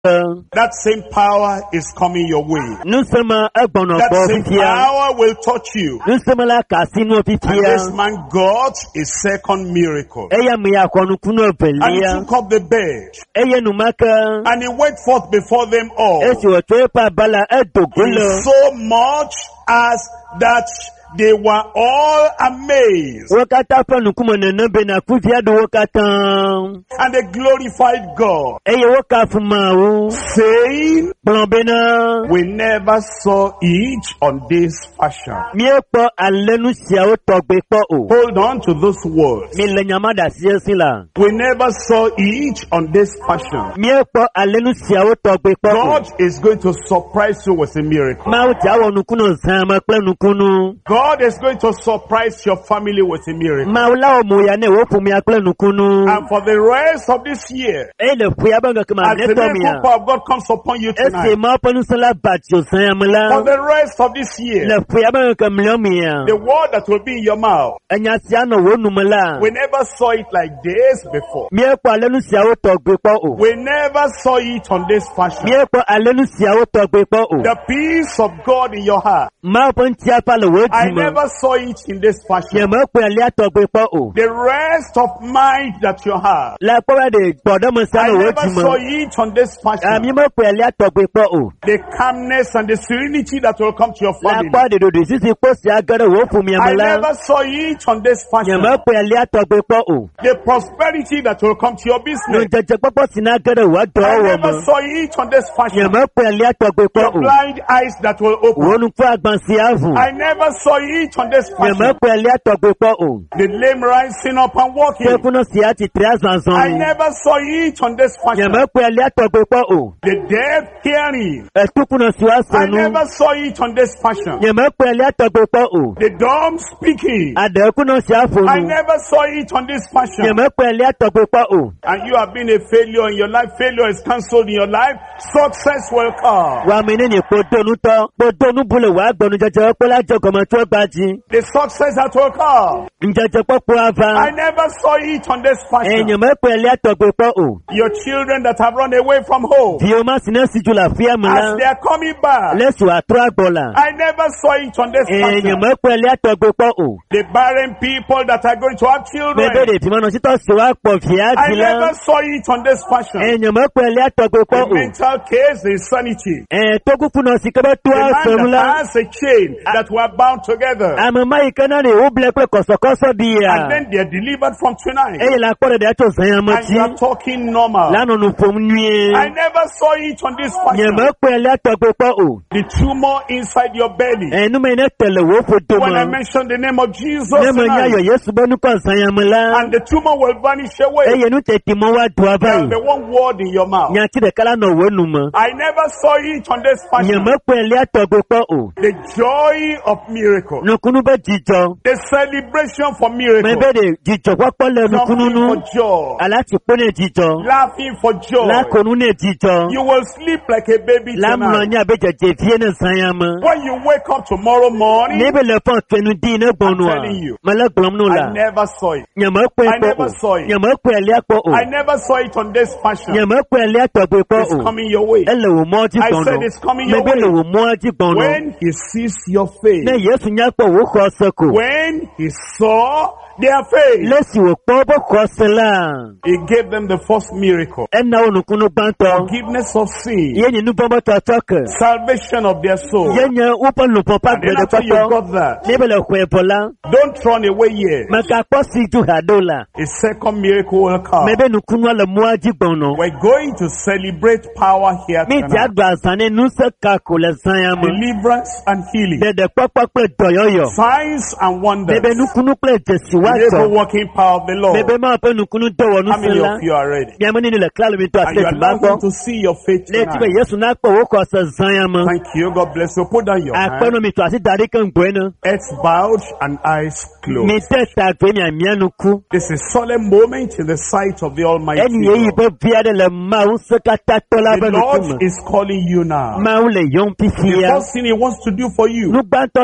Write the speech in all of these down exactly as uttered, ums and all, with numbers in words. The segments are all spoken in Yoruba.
That same power is coming your way. Nous sommes un bon That same power will touch you. Nous sommes là casino And this man got a second miracle. Eya miya kwanu kuno And he belia. took up the bed. Eya numaka. And he went forth before them all. Esi watoepa bala edogolo. So much as that they were all amazed. Wakata pa nukumo nenembe na kuvia do wakata. And they glorified God, Eya wakafumau. saying, Blombena. we never saw it on this fashion. Miepo alenu siya otogbe po o. Hold on to those words. Mi le nyamada siya sila. We never saw it on this fashion. Miepo alenu siya otogbe po o. God is going to surprise you with a miracle. Ma ujawo nukuno zama kle nukunu. God is going to surprise your family with a miracle. Ma ulao muya ne wofu miya kle nukunu. And for the rest of this year, Ele fuyabanga kama as the neto miracle miya. power of God comes upon you Ese tonight, ma panu sala batyo for sayamala. the rest of this year, Le fuyabanga kama miya. the word that will be in your mouth, Anyasiano wonumala. we never saw it like this before. Miepo alenu siya otogbe po o. We never saw it on this fashion. Miepo alenu siya otogbe po o. The peace of God in your heart, Ma pon tia pa le I wojima. never saw it in this fashion. Yema kwe ali atogbe po o. The rest of mind that you have, La kwa de bodo mo I sana never saw wojima. it on this fashion. Ami mo kwe ali atogbe po o. The calmness and the serenity that will come to your La family, kwa de do de sisi kosi agara wofu mi I amala. never saw it on this fashion. Yema kwe ali atogbe po o. The prosperity that will come to your No business, jeje popo sina agara wa do I wo never mo. saw it on this fashion. Yema kwe ali atogbe po Your o. blind eyes that will open, Wonu kwa agbansi avu. I never saw it on this Yema fashion. kwe ali atogbe po o. The lame rising up and walking, Sefuno siya ti tre I azanzoni. never saw it on this fashion. Yema kwe ali atogbe po o. The deaf hearing, Etukuno siwa I sanu. never saw it on this fashion. Yema kwe ali atogbe po o. The dumb speaking, Adekuno siya I fonu. never saw it on this fashion. Yema kwe ali atogbe po o. And you have been a failure in your life, failure is cancelled in your life, success will come. Wa mi ni podonu to, podonu bule wa gbonu jeje pola jogomo to gbaji. The success that will come, Njeje popo I ava. never saw it on this fashion. Enyo me pe le atogbe po o. Your children that have run away from home, Di o ma sine siju la fi as amula. they are coming back, Lesu atro agbola. I never saw it on this Enyo fashion. me pe le atogbe po o. The barren people that are going to have Me children, be de ti mo no sito so wa po fi I never adila. saw it on this fashion. Enyo me pe le atogbe po The o. mental case, the insanity. Eh togu funo sikebe to The man that asemula. has a chain that were bound together, Amama ikana ni o ble pe kosokoso di and ya. then they're delivered from tonight. E la kore de to And you zanyamati. are talking normal. Lano nu fom nwie. I never saw it on this fashion. Yema pe le atogbe po o. The tumor inside your belly. Enu me ne tele wo fodo When I mo. mention the name of Jesus Ne mo nya yo tonight, Yesu bonu ko zanyamula. and the tumor will vanish away. Eye nu teti mo wa do There'll abai. be one word in your mouth. Nya ti de kala no wonu mo. I never saw it on this fashion. Yema pe le atogbe po o. The joy of miracle. Nukunu be jijo. The celebration for Me miracle. be de jijo popo le nukunu Jumping nu. for joy. Alati pone jijo. Laughing for joy. La konu ne jijo. You will sleep like a baby La mo tonight. nya be jeje fie ne zanyama. When you wake up tomorrow morning, Ne be le fon twenu di ne bonu I'm a. telling you. Mala glom nu I la. never saw it. Yema pe I po never o. saw it. Yema pe le apo o. I never saw it on this fashion. Yema pe le atogbe po It's o. coming your way. Ele wo mo ji I gbono. said it's coming your Maybe le way. wo mo ji gbono. When he sees your face, Ne Yesu nya po wo ko seko. when he saw their faith, Lesi wo po bo ko sela. he gave them the first miracle. Ena onu kunu banto. Forgiveness of sin, Ye ni nu bombo to toke. salvation of their soul. Ye nya upo lu popa And then gbede after you popo. got that, Ne be le kwe bola. don't run away yet. Maka po si ju hadola. A second miracle will come. Maybe nu kunu le mo ji gbono. We're going to celebrate power here Mi ti tonight. agba sane nu se ka ko le zanyama. Deliverance and healing. De de popo pe doyoyo. Signs and wonders. Bebe nu kunu pe jesi The wato. working power of the Lord. Bebe ma pe nu kunu do wo nu How many sela. of you are ready? Bi amani ni le klalo mi to And you ate are ti now bango. going to see your faith Leti be tonight. Yesu na po wo ko se zanyama. Thank you. God bless you. Put down your hand. Akpeno mi to ati dari kan gbeno. Heads bowed and eyes Mi closed. testa gbe mi amianu ku. This is a solemn moment in the sight of the Almighty Eni yeyi God. bo biade le ma u se kata tola The be Lord nu is calling you now. ma u le yon The pisia. first thing He wants to do for you Nu gbanto si ma o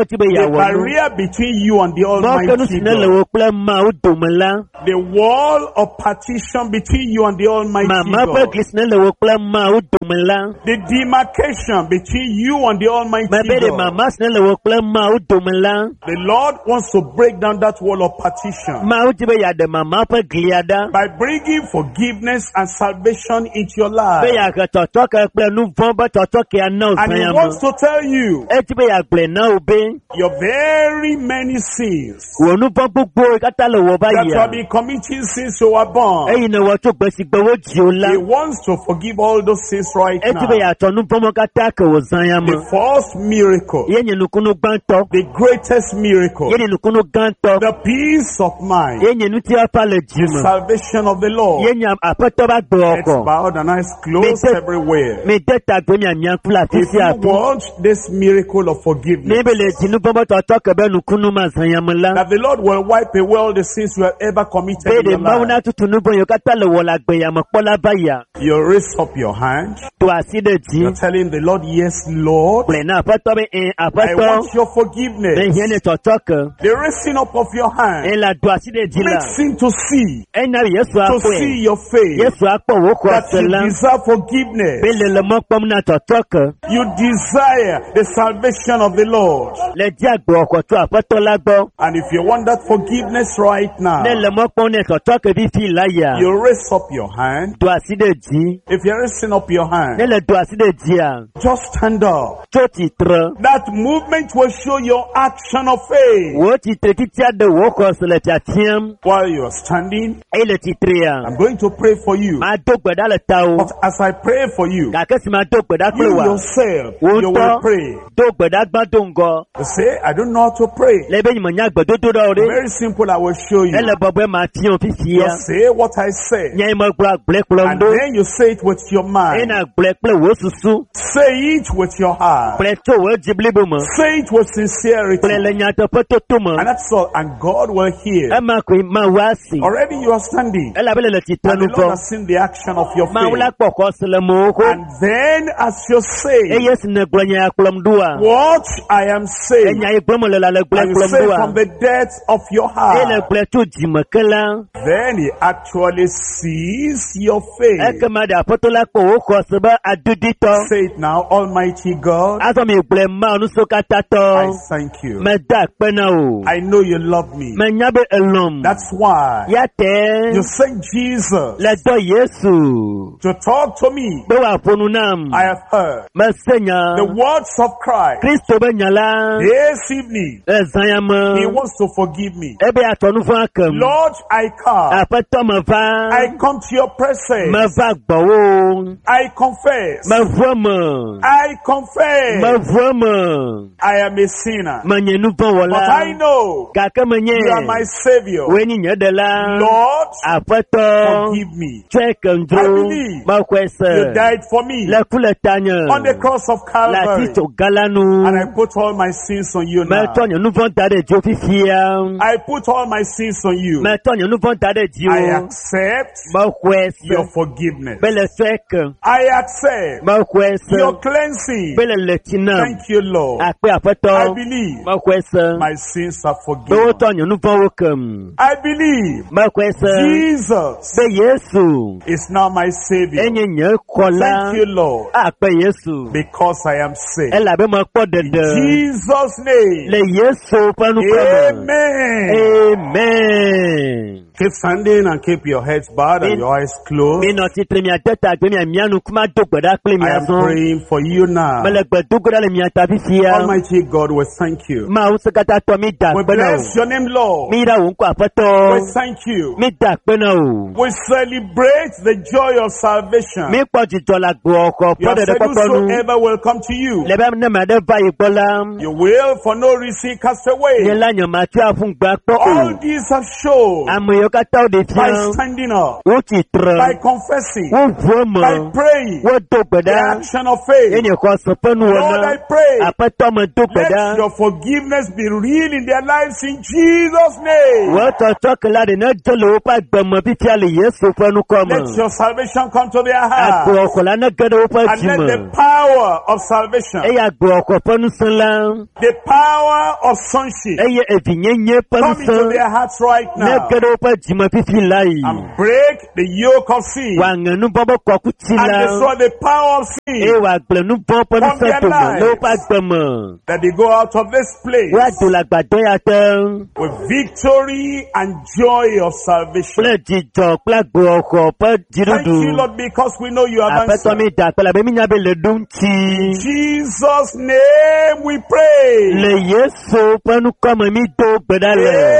ti bɛ The yà wɔ nu. barrier between you and the Mɔkɛnu Almighty sinɛ le God. wo kple maa wo dome la. The wall of partition between you and the Almighty Mama ƒe God. gli sinɛ le wo kple maa wo dome la. The demarcation between you and the Almighty Mɛ bɛ de God. mama sinɛ le wo kple maa wo dome la. The Lord wants to break down that wall of partition Maa wo ti bɛ yà de mama ƒe glia ɖa. by bringing forgiveness and salvation into your Bɛ life. yà ke tɔtɔ ke kple nu vɔ be tɔtɔ ke anɔ And He zanya wants me. to tell you Eti bɛ yà gblẽ na wo be your very many sins wò nu vɔ gbogbo yi katã le wò va that you yia. have been committing since you were born. Eyi ne wɔ tso gbe si gbe wo dzi wo la. He wants to forgive all those sins right Eti bɛ now. yà tɔ nu vɔ mɔ katã ke wò zanya me. The first miracle, Ye nye nukunu gbãtɔ. the greatest miracle, Ye nye nukunu gãtɔ. the peace of mind, Ye nye nutiafa le dzi the me. salvation of the Lord. Ye nye aƒetɔ ba gbe It's ɔkɔ. bowed and eyes closed Me- everywhere. Mi de ta gbe miamia kple afi If sia you afi. want this miracle of forgiveness, Ne be le dzi nu vɔ be tɔtɔ ke be nukunu ma zanya me la. that the Lord will wipe away all the sins you have ever committed Be in de your Mawu na life, tutu nu vɔ yiwo katã le wɔ le agbe ya me kpɔ la va yia. you raise up your hand. To asi ɖe You're dzi. telling the Lord, yes, Lord, Gblẽ na aƒetɔ be ɛn I aƒetɔ. want your Ne forgiveness. hiã ne tɔtɔ ke. The raising up of your hand Ɛn la do asi ɖe dzi la. makes him to see, Ena be Yesu to see akpɔe. your faith, Yesu akpɔ wo that xɔse you la. deserve forgiveness. Be le le mɔ kpɔm na tɔtɔ ke. You desire the salvation of the Lord. Le di agbe ɔkɔ tso aƒetɔ la gbɔ. And if you want that forgiveness right now, Ne le mɔ kpɔm ne tɔtɔ ke fifi la ya. you raise up your hand. Do asi ɖe dzi. If you're raising up your Ne hand, le do asi ɖe dzia. just stand up. Tso tsitre. That movement will show your action of faith. Wo tsitre titia ɖe wo xɔse le fiafiam. While you are standing, Eye le tsitrea. I'm going to pray for you. Ma do gbe ɖa le tawò. But as I pray for you, Gake si ma do gbe ɖa kple you wa. yourself, Wo you will ŋutɔ pray. do gbe ɖa gbã do ŋgɔ. You say, I don't know how to pray. Le be nyemenya gbedodo ɖa o ɖe. Very simple, I will show you. Ele bɔbɔe ma fiɔ fifia. You say what I say. Nya me gblɔ agblẽ kplɔm And ɖo. then you say it with your mind. Ena gblẽ kple wo susu. Say it with your heart. Gblẽ tso wo dzi blibo me. Say it with sincerity. Gblẽ le nyateƒe toto me. And that's all. And God will hear. Ema koe ma wo asi. Already you are standing. Elabe le tsitre And the nu Lord vɔ. has seen the action of your Ma wo la faith. kpɔ xɔse le mɔwo xo. And then as you say, Eye si ne gblɔ nya ya kplɔm ɖoa. what I am saying, Enya yi gblɔm le la le gblẽ and you kplɔm say ɖoa. from the depth of your Eye le heart, gblẽ tso dzime ke la. then he actually sees your faith. Ekema ɖe aƒetɔ la kpɔ wo xɔse be aduditɔ. Say it now, Almighty God, Azɔ mi gblẽ ma nu so katã I tɔ. thank you. Meda akpe na o. I know you love me. Menya be elɔm. That's why Ya tɛ. you sent Jesus Le dɔ Yesu. to talk to me. Be wòaƒo nu nam. I have heard Mese nya. the words of Christ. Kristo be nya la. This evening, Le zanya He me. wants to forgive me. Ebe atɔ nu fún akem. Lord, I come. Aƒetɔ me va. I come to your presence. Me va gbɔwò. I confess. Me vɔ me. I confess. Me vɔ me. I am a sinner. Menye nu vɔ But I wɔla. know Gake menye. you are my Savior. Woe nye nye ɖela. Lord, Aƒetɔ. forgive me. Tsɔe I kendro. believe Mexɔe You se. died for me Le ku le tanye. on the cross of Le Calvary. ati tso gala nu. And I put all my sins on you now. Metɔ nye nu vɔ da ɖe dzo fifia. I put all my sins on you. Metɔ nye nu vɔ da ɖe dzi I o. accept Mexɔe your se. forgiveness. Be le sɔe ke. I accept Mexɔe se. your cleansing. Be le le tsi nam. Thank you, Lord. Akpe I aƒetɔ. believe Mexɔe se. my sins are Be forgiven. wotɔ nye nu vɔwo kem. I believe Mexɔe se. Jesus Be Yesu. is now my Savior. Enye nye kɔla. Thank you, Lord, Akpe Yesu. because I am saved. Elabe mekpɔ In ɖeɖe. Jesus' name. Le Yesu ƒe nukpe me. Amen. Amen. Keep standing and keep your heads bowed and your eyes closed. Minɔ tsitre miade ta gbe mia mia nu kuma do gbe ɖa kple I mia am zɔ. praying for you now. Mele gbe do go ɖa le mia ta fifia. Almighty God, we thank you. Mawu se katã tɔ mi da We kpe na bless o. your name, Lord. Mi ɖa wo ŋkɔ We aƒetɔ. thank you. Mi da kpe na o. We celebrate the joy of salvation. Mi kpɔ dzidzɔ le agbo xɔ You ƒe have ɖeɖe said kpɔkpɔ nu. whosoever will come to you, Le be ne ma ɖe va yi gbɔ la. you will for no reason cast Nye away. la nye ma tso afu gba kpɔ All o. these have shown Ame yiwo katã wo ɖe by fia. standing up, Wo by tsitre. confessing, Wo ʋuɔ by me. praying, Wo do gbe the ɖa. action of faith. Enye xɔse ƒe Lord, I nuwɔna. pray, Aƒetɔ me do gbe let ɖa. your forgiveness be real in their lives in Jesus' name. Wo tɔtɔ ke la ɖe ne dze le woƒe agbeme fifia le Yesu ƒe nukɔ Let me. your salvation come to their heart. Agbo xɔ la ne ge ɖe woƒe And dzi let me. the power power of salvation, Eya gbọ́ ọkọ̀ pọ́nú sánlá. the power of sonship, Eye evinyenye pọ́nú come into sán. their hearts right now Nẹ́gẹ́dẹ́ pẹ́ jìmọ̀ fífi láyì. and break the yoke of sin Wà ngẹ̀nu bọ́bọ́ kọ̀kú tí and la. destroy the power of sin, E wà gbẹ̀nu bọ́ pọ́nú From their sán tòmọ̀. lives. Ló bá gbẹ̀mọ̀. that they go out of this place Wà dòlàgbàdọ́ ya tẹ́. with victory and joy of salvation. Pẹ́lẹ̀ jíjọ pẹ́lẹ̀ gbọ́ ọkọ̀ pẹ́ Thank jìrúdù. you, Lord, because we know you have Àpẹtọ́ mi answered. dà pẹ́lẹ̀ bẹ́ẹ̀ mi nyà bẹ́ lè dùn tí. In Jesus' name we pray. Le Yesu pẹ́nu kọ́mọ mi tó gbẹ̀dá lẹ̀.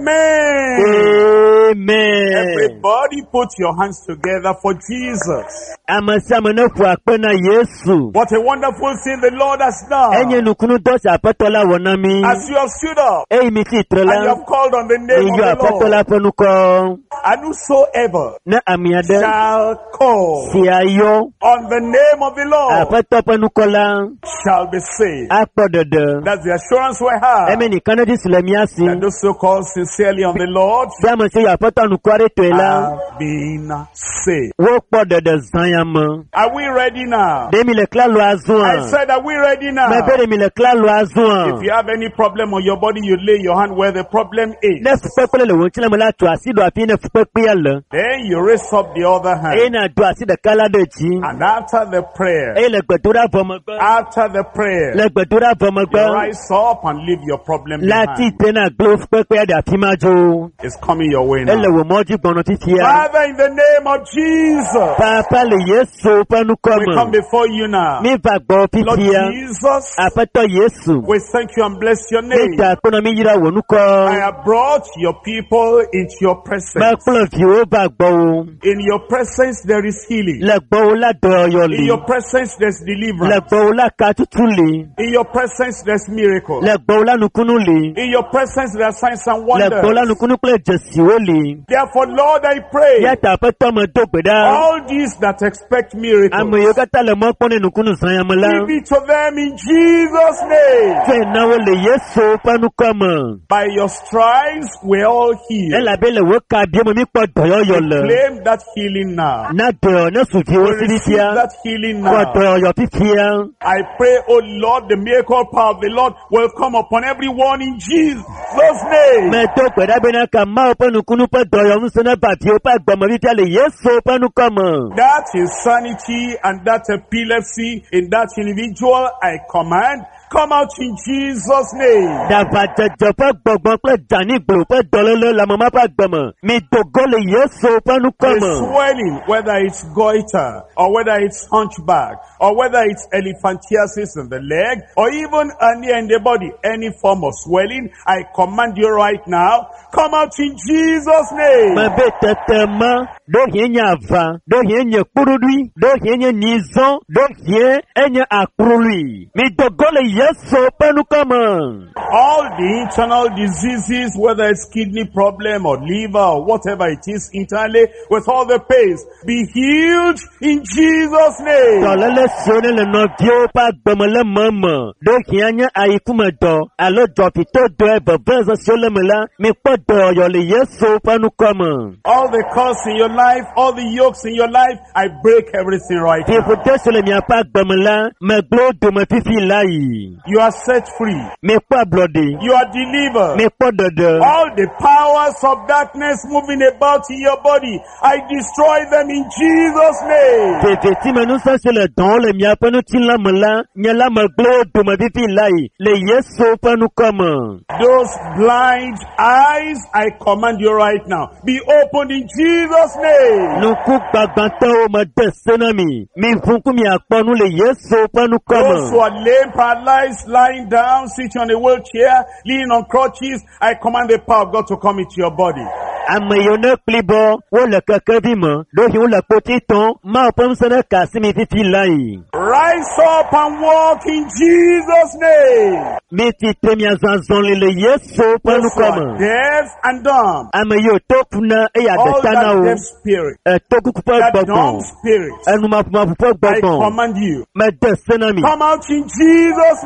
Amen. Amen. Everybody put your hands together for Jesus. Amasi amane fu akpena Yesu. What a wonderful thing the Lord has done. Enye nukunu dosi apetola wonami. As you have stood up Eyi mi ti and you itrela. have called on the name Eyi of the apetola Lord, penuko. and whosoever Na amiade. shall call Si ayo. on the name of the Lord Apeto penukola. shall be saved. Akpo dede. That's the assurance we have. Eme ni kanadi And silemiasi. those who call sincerely on the Lord Si amasi yo apeto nukwari tuela. have been saved. Wo kpo dede zanyama. Are we ready now? Demi le kla lo I azuan. said, are we ready now? Mebere mi le kla lo If azuan. you have any problem on your body, you lay your hand where the problem is. Ne fupe kole le wonchile mala tu asido api ne fupe kuyale. Then you raise up the other hand. Ena do asida kala de chi. And after the prayer, E le gbedura vomagbe. after the prayer, Le gbedura you vomagbe. rise up and leave your problem Lati behind. tena glo fupe kuya de api majo. It's coming your way E le now. wo moji bono titia. Father, in the name of Jesus, Papa le Yesu panu we come komo. before you now. Mi va gbo Lord pitia. Jesus, Apeto Yesu. we thank you and bless your name. Mita kono mi yira wonu ko. I have brought your people into your presence. Ma klo fi o ba gbo. In your presence, there is healing. Le gbo la do yo In li. your presence, there's Le deliverance. gbo la ka tutu li. In your presence, there's miracles. Le gbo la nukunu li. In your presence, there are signs and Le gbo la wonders. nukunu kle jesiwo li. Therefore, Lord, I pray, Yata apeto mo do gbeda. all these that expect miracles, Amoyo kata le mo pone nukunu zanyamala. give it to them in Jesus' name. Fe nawo le Yesu panu komo. By your stripes, we're all E healed. la be le wo ka bi mo mi po doyo yo le. Claim that healing now. Na do na su fi We wo si receive fia. that healing Ko now. doyo fifia. I pray, oh Lord, the miracle power of the Lord will come upon everyone in Jesus' name. Me to gbeda be na ka ma o panu kunu po doyo mu se na ba fi o pa gbomo bi fi le Yesu panu komo. That insanity and that epilepsy in that individual, I command, come out in Jesus' name. Dava jẹjẹ pẹ gbọgbọn pẹ dani gbolo pẹ dọlọlọ la mama pẹ gbọmọ. Mi dogo le Yesu pẹnu The kọmọ. swelling, whether it's goiter, or whether it's hunchback, or whether it's elephantiasis in the leg, or even hernia in the body, any form of swelling, I command you right now, come out in Jesus' name. Mẹ bẹ tẹtẹ mọ. Dóhìí nye ava. Dóhìí nye kpurudui. Dóhìí nye nizɔn. Dóhìí enye akpuruli. Mi dogo le Yesu pẹnu kọmọ. All the internal diseases, whether it's kidney problem or liver or whatever it is internally, with all the pains, be healed in Jesus' name. Tọ̀lẹ́lẹ̀ sọ́ni le nọ bí ó bá gbọmọ lẹ mọ̀ọ́mọ̀. Dóhìí nye ayikume dọ̀. Alo jọ̀fi tó dọ̀ ẹ bẹ̀bẹ̀ ẹ̀sẹ̀ sọ́lẹ̀mẹ̀ la. Mi kpọ́ dọ̀ ọ̀yọ̀ le Yesu pẹnu kọmọ. All the curse in your life, all the yokes in your life, I break everything right now. Fífúté sọlẹ̀ mi apá gbọmọ la. Mẹ gbọ́ dòmọ̀ fífi láyì. You are set free. Mi kpọ́ blọ̀dì. You are delivered. Mi kpọ́ dọ̀dọ̀. All the powers of darkness moving about in your body, I destroy them in Jesus' name. Fèfè tí mẹ́nu sọ́sọ́ lẹ̀ dán lẹ̀ mi apẹ́nu tí lámọ̀ la. Nyẹ lámọ̀ gbọ́ dòmọ̀ fífi láyì. Le Yesu pẹ́nu kọmọ. Those blind eyes, I command you right now, be opened in Jesus' name. Nukú gbagbantẹ́ o ma dẹ̀ sẹ́nà mi. Mi funkun mi àpọ̀nu le Yesu pẹ́nu Those who kọmọ. are lame, paralyzed, lying down, sitting on a wheelchair, leaning on crutches, I command the power of God to come into your body. Ameyo ne kpli bɔ, wole keke vi me. Ɖohi wole kpoti tɔn, ma ƒe ŋusẽ ne ka si mi fifi la yi. Rise up and walk in Jesus' name. Mi titre miazɔ azɔli le Yesu ƒe Those who are nukɔme. deaf and dumb, Ame yiwo to kuna eya all ɖeka na that wo. deaf spirit, Eto kuku ƒe that dumb gbɔgbɔ. spirit, Enumaƒomaƒo ƒe I gbɔgbɔ. command you, Mede se na mi. come out in Jesus'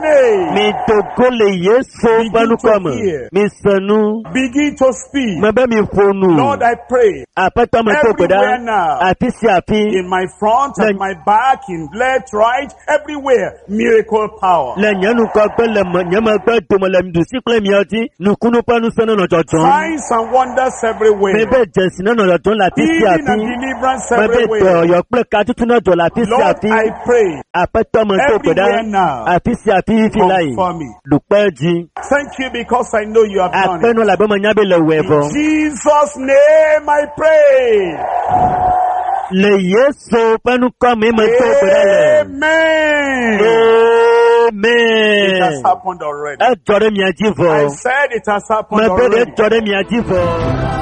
name. Mi dogole Yesu Begin panu to kama. hear. Mi sanu. Begin to speak. Mabe mi fonu. Lord, I pray Apato ma to everywhere koda. now. Api si api. In my front, at my back, in left, right, everywhere, miracle power. Le nyanu ko gbe le nyama gbe do mo le mdu si kle mi oti. Nukunu panu sanu no jojon. Signs and wonders everywhere. Mebe jesi na no jojon la pi si Healing and api. deliverance Mebe to everywhere. yo ple ka tutu na do la pi si Lord, api. I pray Apato ma to koda. everywhere now. Api si api fi lai. Come for me. Dupe ji. Thank you because I know you have done it. Apeno la be mo nyabe le In wevo. Jesus' name I pray. Le Yesu panu kama ma to koda le. Amen. It has Amen. happened already. E jore mi ajivo. I said it has happened Ma be de already. jore mi ajivo.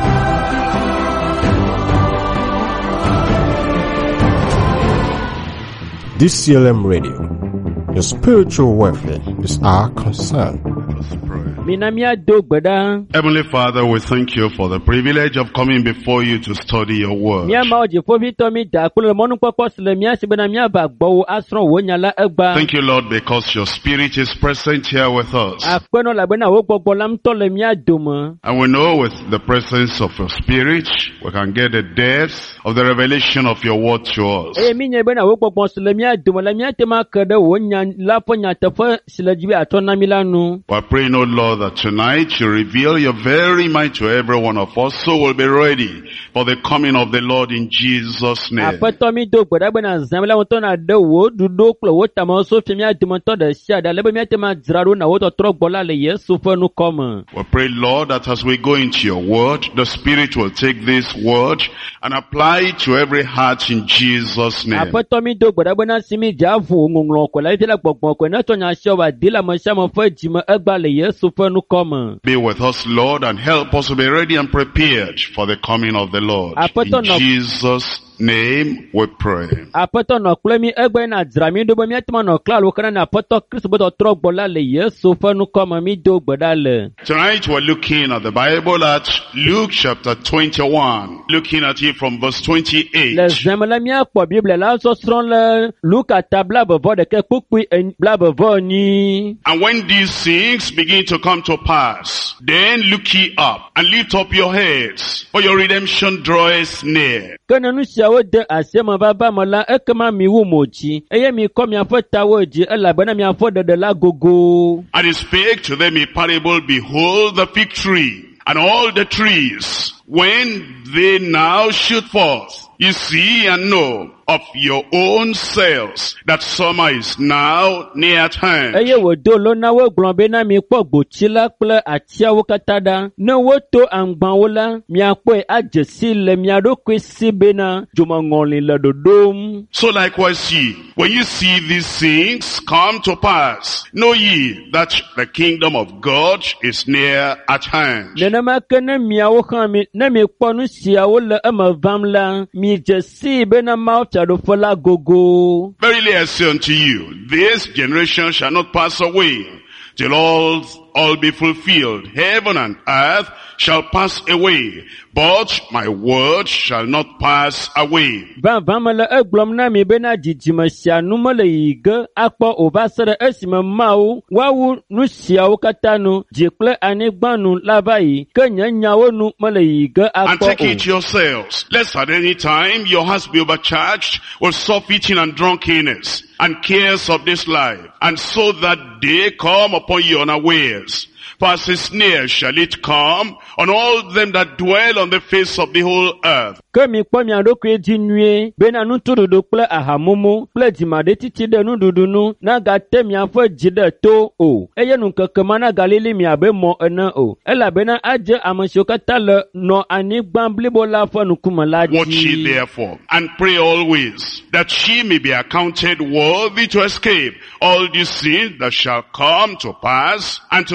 D C L M Radio. Your spiritual welfare is our concern. Minamia do gbeda. Heavenly Father, we thank you for the privilege of coming before you to study your word. Mia ma oje fo vi to mi da kulo monu popo sile mia se bena mia ba gbo asron wo nyala egba. Thank you, Lord, because your spirit is present here with us. Apeno la bena wo gbogbo lam to le mia domo. And we know with the presence of your spirit, we can get the depth of the revelation of your word to us. E mi nye bena wo gbogbo sile mia domo la mia te ma kede wo nya la po nya te fo sile jibi atona milanu. We pray, no Lord, that tonight you reveal your very mind to every one of us, so we'll be ready for the coming of the Lord in Jesus' name. Apeto mi do gbeda bena zamela won to na de wo dudo klo wo tamo so fi mia domo to de sha da le be mia te ma zraro na wo to tro gbola le Yesu fo nu come. We pray, Lord, that as we go into your word, the Spirit will take this word and apply it to every heart in Jesus' name. Apeto mi do gbeda bena simi javu ngonglo ko la fi la gbogbo ko na to nya sha wa dila mo sha mo fo jima egba le Yesu fo nu come. Be with us, Lord, and help us to be ready and prepared for the coming of the Lord. In Jesus' name we pray. Apeto no klemi egbe na drami do mi atma no klalo kana na apeto Kristo bo tro gbola le Yesu fo nu come mi do gbeda le. Tonight we're looking at the Bible at Luke chapter twenty-one, looking at it from verse twenty-eight. Le zemela mi akpo Bible la so stron le Luka tabla bo de ke pukui en bla bo ni. And when these things begin to come to pass, then look ye up and lift up your heads, for your redemption draws near. Kana nu sia wo de asema baba mola ekema mi wu mochi eye mi ko mi afo tawo ji elabana mi afo de de la gogo. And he spake to them a parable, behold the fig tree and all the trees, when they now shoot forth, you see and know of your own selves that summer is now near at hand. Eye wo do lo na wo gbon be na mi po gbochi la ple atia wo katada na wo to angban wo la mi apo ajesi le mi adokwe si be na joma ngonle le dodom. So likewise ye, when you see these things come to pass, know ye that the kingdom of God is near at hand. Nena ma kana mi awo khan mi na mi po nu sia wo le ama vam la mi jesi be na ma gogo. Verily I say unto you, this generation shall not pass away till all all be fulfilled. Heaven and earth shall pass away, but my word shall not pass away. Van van mele eglom na mi bena jijima sia nu mele yige akpo obasere esime mau wawu nu sia ukatanu jikle anigbanu labai kenya nyawo nu mele yige akpo. And take it yourselves, lest at any time your hearts be overcharged with soft eating and drunkenness and cares of this life, and so that day come upon you unawares. For as a snare shall it come on all them that dwell on the face of the whole earth. Kemi kwa mi andokwe jinwe bena nutududu kple ahamumu kple jimade titi de nududunu na gate mi afo jide to o eye nunkekema na galili mi abe mo ene o ela bena aje amasiokata le no anigban blibo la fo nukuma la ji. Watch ye therefore and pray always that she may be accounted worthy to escape all these things that shall come to pass and to stand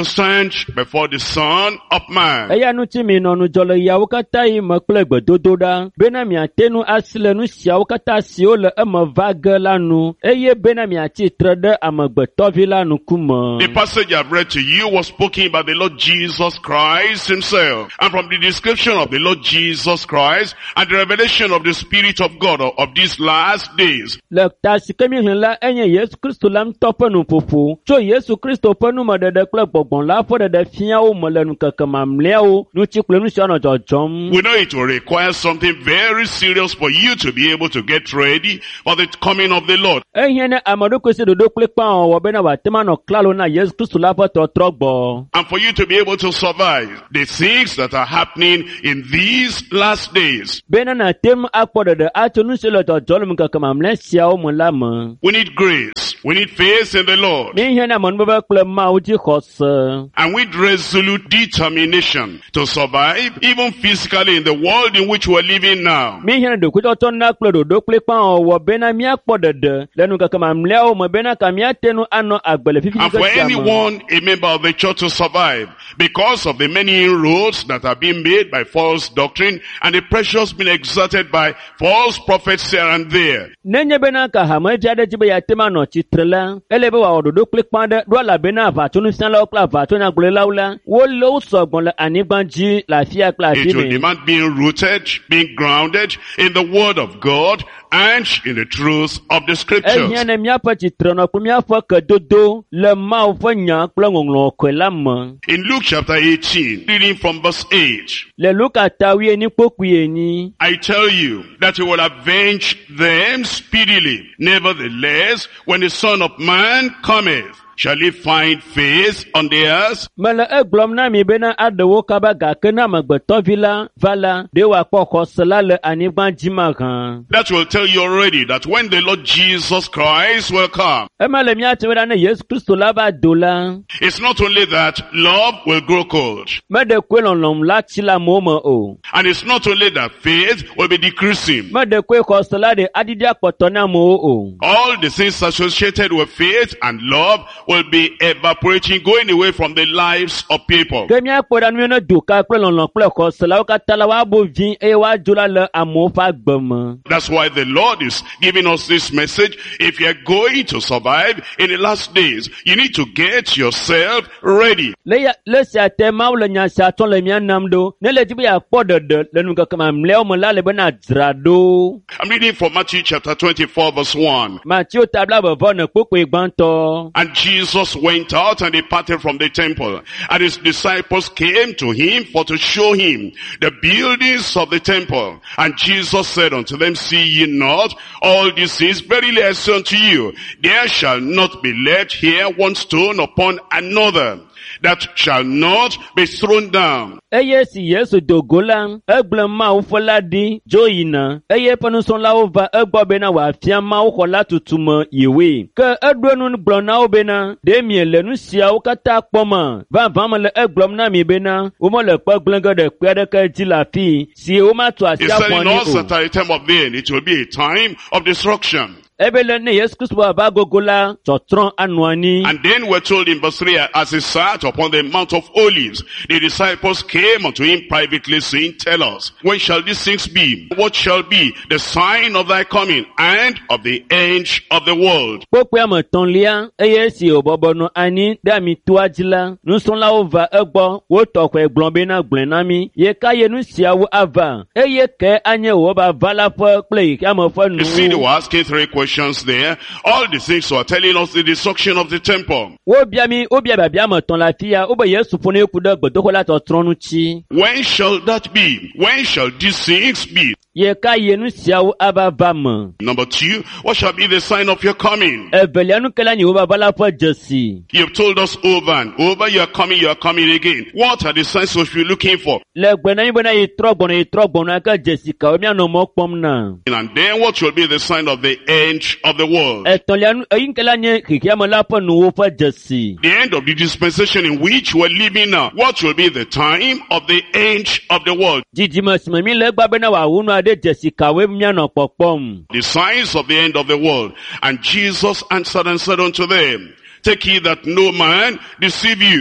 stand before the Son of Man. Eya nu ti mi nɔnu dzɔ le yawo katã yi me kple gbedodo ɖa. Bena miate nu asi le nu siawo katã siwo le eme va ge la nu. Eye bena miatsi tre ɖe amegbetɔvi la ŋkume. The passage I've read to you was spoken by the Lord Jesus Christ himself. And from the description of the Lord Jesus Christ and the revelation of the Spirit of God of, of these last days. Le ta si ke mi hlẽ la enye Yesu Kristo la ŋutɔ ƒe nuƒoƒo. Tso Yesu Kristo ƒe numeɖeɖe kple gbɔgbɔ la ƒe ɖeɖe fiawo me le nukeke mamlɛawo ŋuti kple nu siwo nɔ dzɔdzɔm. We know it will require something very serious for you to be able to get ready for the coming of the Lord. Ehiã ne ame ɖokui si ɖoɖo kple kpã wɔwɔ bena wòate ma nɔ klalo na Yesu Kristo la ƒe tɔtrɔ gbɔ. And for you to be able to survive the things that are happening in these last days. Bena nate mu akpɔ ɖeɖe atso nu si le dzɔdzɔ le nukeke mamlɛ siawo me la me. We need grace. We need faith in the Lord. Míhiã ne amenuveve kple Mawu dzi xɔse. And with resolute determination to survive, even physically in the world in which we're living now. Míhiã ne ɖokuitɔtɔ na kple ɖoɖo kple kpã wɔwɔ bena míakpɔ ɖeɖe le nukeke mamlɛawo me bena ka míate nu anɔ agbe le fifi And for sia me. anyone, a member of the church, to survive because of the many inroads that are being made by false doctrine and the pressures being exerted by false prophets here and there. Nenye bena ka hamevi aɖe dzi be yeate ma nɔ tsitre la, ele be wòawɔ ɖoɖo kple kpã ɖe ɖo elabena aʋatsonufialawo kple aʋatsonyagblɔlawo la, wole wo sɔgbɔ le anyigba dzi le afia kple afi It will me. demand being rooted, being grounded in the word of God and in the truth of the scriptures. Ehiã ne míaƒe tsitrenɔ kple míaƒe kedodo le Mawu ƒe nya kple ŋɔŋlɔ kɔe la me. In Luke chapter eighteen, reading from verse eight, Le Luka ta wuienyi kpokui enyi. I tell you that he will avenge them speedily. Nevertheless, when the Son of Man cometh, shall he find faith on the earth? Mele egblɔm na mi bena aɖewo kaba gake ne amegbetɔvi la va la, ɖe wòakpɔ xɔse la le anyigba dzi mahã. That will tell you already that when the Lord Jesus Christ will come, Ema le míate bena ne Yesu Kristo la va do la, it's not only that love will grow cold, meɖe koe lɔlɔm la tsi le amewo me o. and it's not only that faith will be decreasing. Meɖe koe xɔse la ɖe adidi akpɔtɔ na amewo o. All the things associated with faith and love will be evaporating, going away from the lives of people. Ke míakpɔ ɖa nu ne doka kple lɔlɔ kple xɔse la wo katã la woabo vi eye woadzo la le amewo ƒe agbe me. That's why the Lord is giving us this message. If you're going to survive in the last days, you need to get yourself ready. Le ya le sia te Mawu le nya sia tsɔ le mía nam ɖo. Ne le dzi be yeakpɔ ɖeɖe le nukeke mamlɛawo me la le bena dzra ɖo. I'm reading from Matthew chapter twenty-four verse one. Matthew tabla bevɔ ne kpokpoe gbãtɔ. And Jesus went out and departed from the temple. And his disciples came to him for to show him the buildings of the temple. And Jesus said unto them, see ye not all this is? Verily I say unto you, there shall not be left here one stone upon another that shall not be thrown down. Eye si Yesu do go la, egblẽ Mawu ƒe la ɖi dzo yina. Eye eƒe nusrɔ̃lawo va egbɔ bena wòafia Mawu xɔ la tutu me yewoe. Ke eɖo enu gblɔ na wo bena, ɖe miele nu siawo katã kpɔma. Vavã mele egblɔm na mi bena, womele kpe gblẽ ge ɖe kpe aɖeke dzi le afii, si womatu asi He said in aƒɔa us ni that at the time of the end, it will be a time of destruction. ebe le ne Yesu Kristo ava gogo la, tsɔtsrɔ̃ anɔ anyi. And then we're told in verse three, as he sat upon the Mount of Olives, the disciples came unto him privately, saying, tell us, when shall these things be? What shall be the sign of thy coming and of the end of the world? Kpokpoe ame etɔ̃lia, eye esi wòbɔbɔ nɔ anyi ɖe amitoa dzi la, nusrɔ̃lawo va egbɔ, wotɔ xɔe gblɔ bena gblẽ na mi, ye ka ye nu siawo ava, eye ke anye wòva va la ƒe kple ame ƒe You see, they nu. were asking three questions there. All the things were telling us the destruction of the temple. Wobia mi, wobia babia ame etɔ̃ le afia, wobe Yesu ƒo ne ku ɖe gbedoxɔ la tsɔtsrɔ̃ ŋuti. When shall that be? When shall these things be? Ye ka ye nu siawo ava va me. Number two, what shall be the sign of your coming? Evelia nu ke la nye wova va la ƒe dzesi. You've told us over and over, you are coming, you are coming again. What are the signs we should be looking for? Le gbe na mi bena ye trɔ gbɔna ye trɔ gbɔna ke dzesi kawo mianɔ mɔ kpɔm na. And then what will be the sign of the end of the world? Etɔ̃lia nu eyi ke la nye xixiame la ƒe nuwo ƒe dzesi. The end of the dispensation in which we're living now. What will be the time of the end of the world? Dzidzime si me mi le egba bena wòawu nu aɖe dzesi kawoe mianɔ kpɔkpɔm. The signs of the end of the world. And Jesus answered and said unto them, take heed that no man deceive you.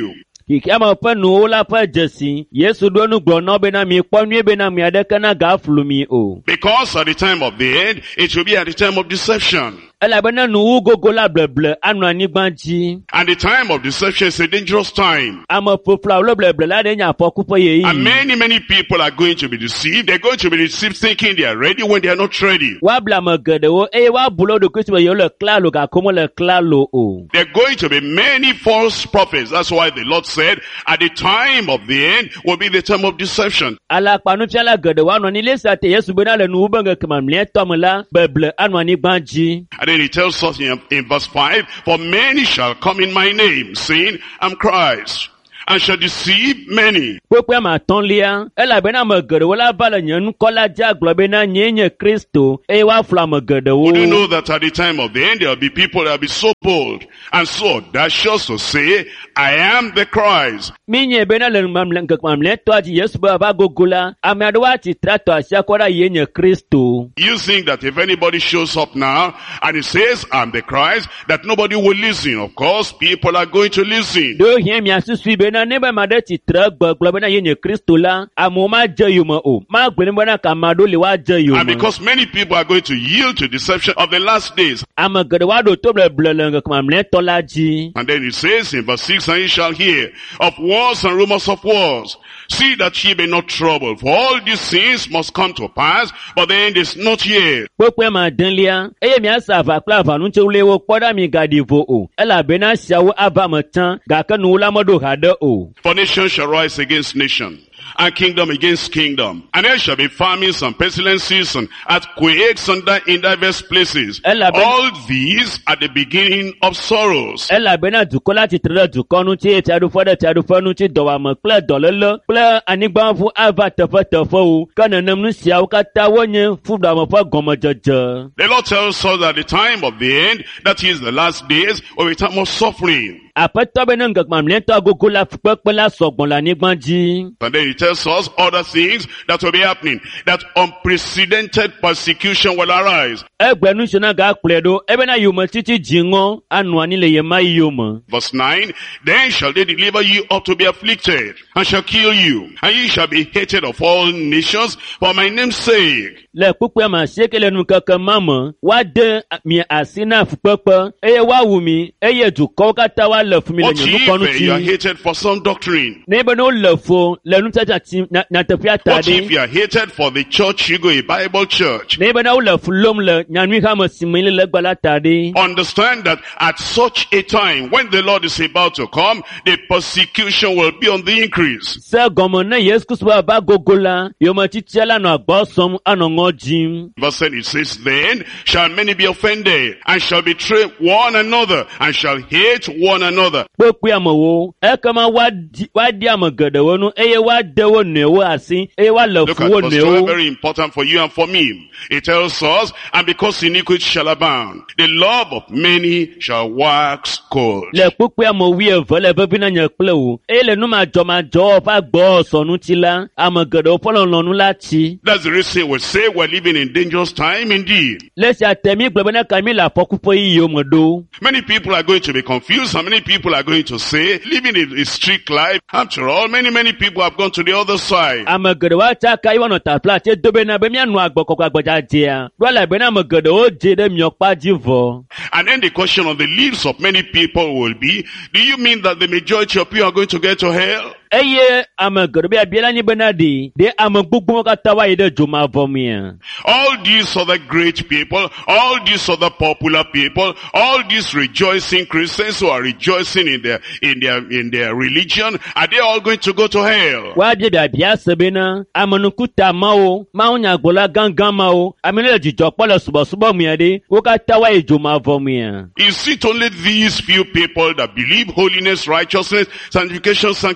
kìkì àmọ̀ fẹ́ nu ó la fẹ́ jẹ̀sí Yesu do nu gbọ̀ náà bẹ́ẹ̀ náà mi kpọ́ nu ebe náà mi adẹ́kẹ́ náà gà flu mi o. Because at the time of the end, it will be at the time of deception. Elabena nu wu gogo la bleble anu anigbanji. And the time of deception is a dangerous time. Àmọ̀ fofla lo bleble la de nya afɔku fɔ ye yi. And many, many people are going to be deceived. They're going to be deceived thinking they are ready when they are not ready. Wa bla me gede wo eye wa bulo do Kristo ye le klalo ga komo le klalo o. There are going to be many false prophets. That's why the Lord said, at the time of the end will be the time of deception. Ala panu fiala gede wa no ni lesa te Yesu bena le nu banga kema mle tomla beble anu anigbanji. And then he tells us in, in verse five, for many shall come in my name, saying, I'm Christ, and shall deceive many. Pokwe ma tonlia, ela bena me gede wo la bala nyenu kola ja globe na nyenye Kristo, e wa fla me gede wo. Would you know that at the time of the end, there will be people that will be so bold and so audacious to say, I am the Christ. Minye bena le mamle mamle to ati Yesu ba ba gogola, ame adwa ti trato asia kwara yenye Kristo. You think that if anybody shows up now and he says, I'm the Christ, that nobody will listen. Of course, people are going to listen. Do hie mi asusui bena neba made ti tra gbogbo bena yenye Kristo la, amo ma je yumo o. Ma gbeni bena kamado le wa je yumo. And because many people are going to yield to deception of the last days. Ame gede wa do to ble blelenge mamle to la ji. And then it says in verse six, and ye shall hear of wars and rumors of wars. See that ye be not troubled, for all these things must come to pass, but the end is not yet. Pokwe ma denlia, eye mi asa va klava nunche ulewo poda mi gadivo o. Ela bena siawo aba metan, gaka nu ula modo hade o. For nation shall rise against nation, and kingdom against kingdom. And there shall be famines and pestilences and earthquakes and in diverse places. All these are the beginning of sorrows. Ela bena dukola ti tere dukonu ti eti adufode ti adufonu ti dowame kple dololo kple anigbanfu ava tefe tefe o. Kana nemnu siawo kata wonye fudame fa gomejeje. The Lord tells us at the time of the end, that is the last days, or a time of suffering. Apetɔ bena ngekpamle to agogo la fukpekpe la sɔgbɔn la anigbanji. And then he tells us other things that will be happening. That unprecedented persecution will arise. Egbenu shona ga kple do ebena yome titi jingo anu ani le yema yome. Verse nine, then shall they deliver you up to be afflicted, and shall kill you, and ye shall be hated of all nations for my name's sake. Le kpukpe ma sekele nu keke mama wa de mi asina fukpekpe eye wa wumi eye dukɔwo kata wa le fumi le What nye nukɔnu if you are ti. hated for some doctrine? Ne be no le fo le nu tata ti na na tefia What if tade. you are hated for the church you go, a Bible church? Ne be na wo le fulom le nyanui hame simile le gbala tade. Understand that at such a time, when the Lord is about to come, the persecution will be on the increase. Se gɔme ne Yesu Kristo ba gogo la yome titi la no agbɔ sɔm anɔ ŋɔ dzim. Verse ten, it says, then shall many be offended, and shall betray one another, and shall hate one another. Kpekpe amewo ekema wa di wa di ame geɖewo nu eye wa de wo nɔewo asi eye wa le Look fu at wo verse twelve, nɔewo. very important for you and for me. It tells us, and because iniquity shall abound, the love of many shall wax cold. Le kpekpe ame wi eve le vevi na nye kple wo eye le nu ma dzɔ ma dzɔ ƒe agbɔ sɔnu ti la ame geɖewo ƒe lɔlɔ̃nu la tsi. That's the reason we say we're living in dangerous time indeed. Le sia te mi gblɔ bena ka mi le afɔkuƒe yiyiwo me ɖo. Many people are going to be confused, and many people are going to say, living a, a strict life. After all, many, many people have gone to the other side. Ame geɖewo atsaka yi wɔnɔ tafla tse do bena be mianu agbɔkɔkɔ agbɔdzadzea. Do ale bena ame geɖewo dze ɖe miɔkpa dzi vɔ. And then the question on the lips of many people will be, do you mean that the majority of you are going to get to hell? Eye ame geɖe be abia la nyi bena ɖe ɖe ame gbogbo katã wa yi ɖe dzomavɔ mea. All these other great people, all these other popular people, all these rejoicing Christians who are rejoicing in their in their in their religion, are they all going to go to hell? Wa bia be abia se bena amenukuta mawo, mawo nyagblɔla gãgã mawo, ame ne le dzidzɔ kpɔ le subɔsubɔ mea ɖe, wo katã wa yi dzomavɔ mea. Is it only these few people that believe holiness, righteousness, sanctification, sanctified life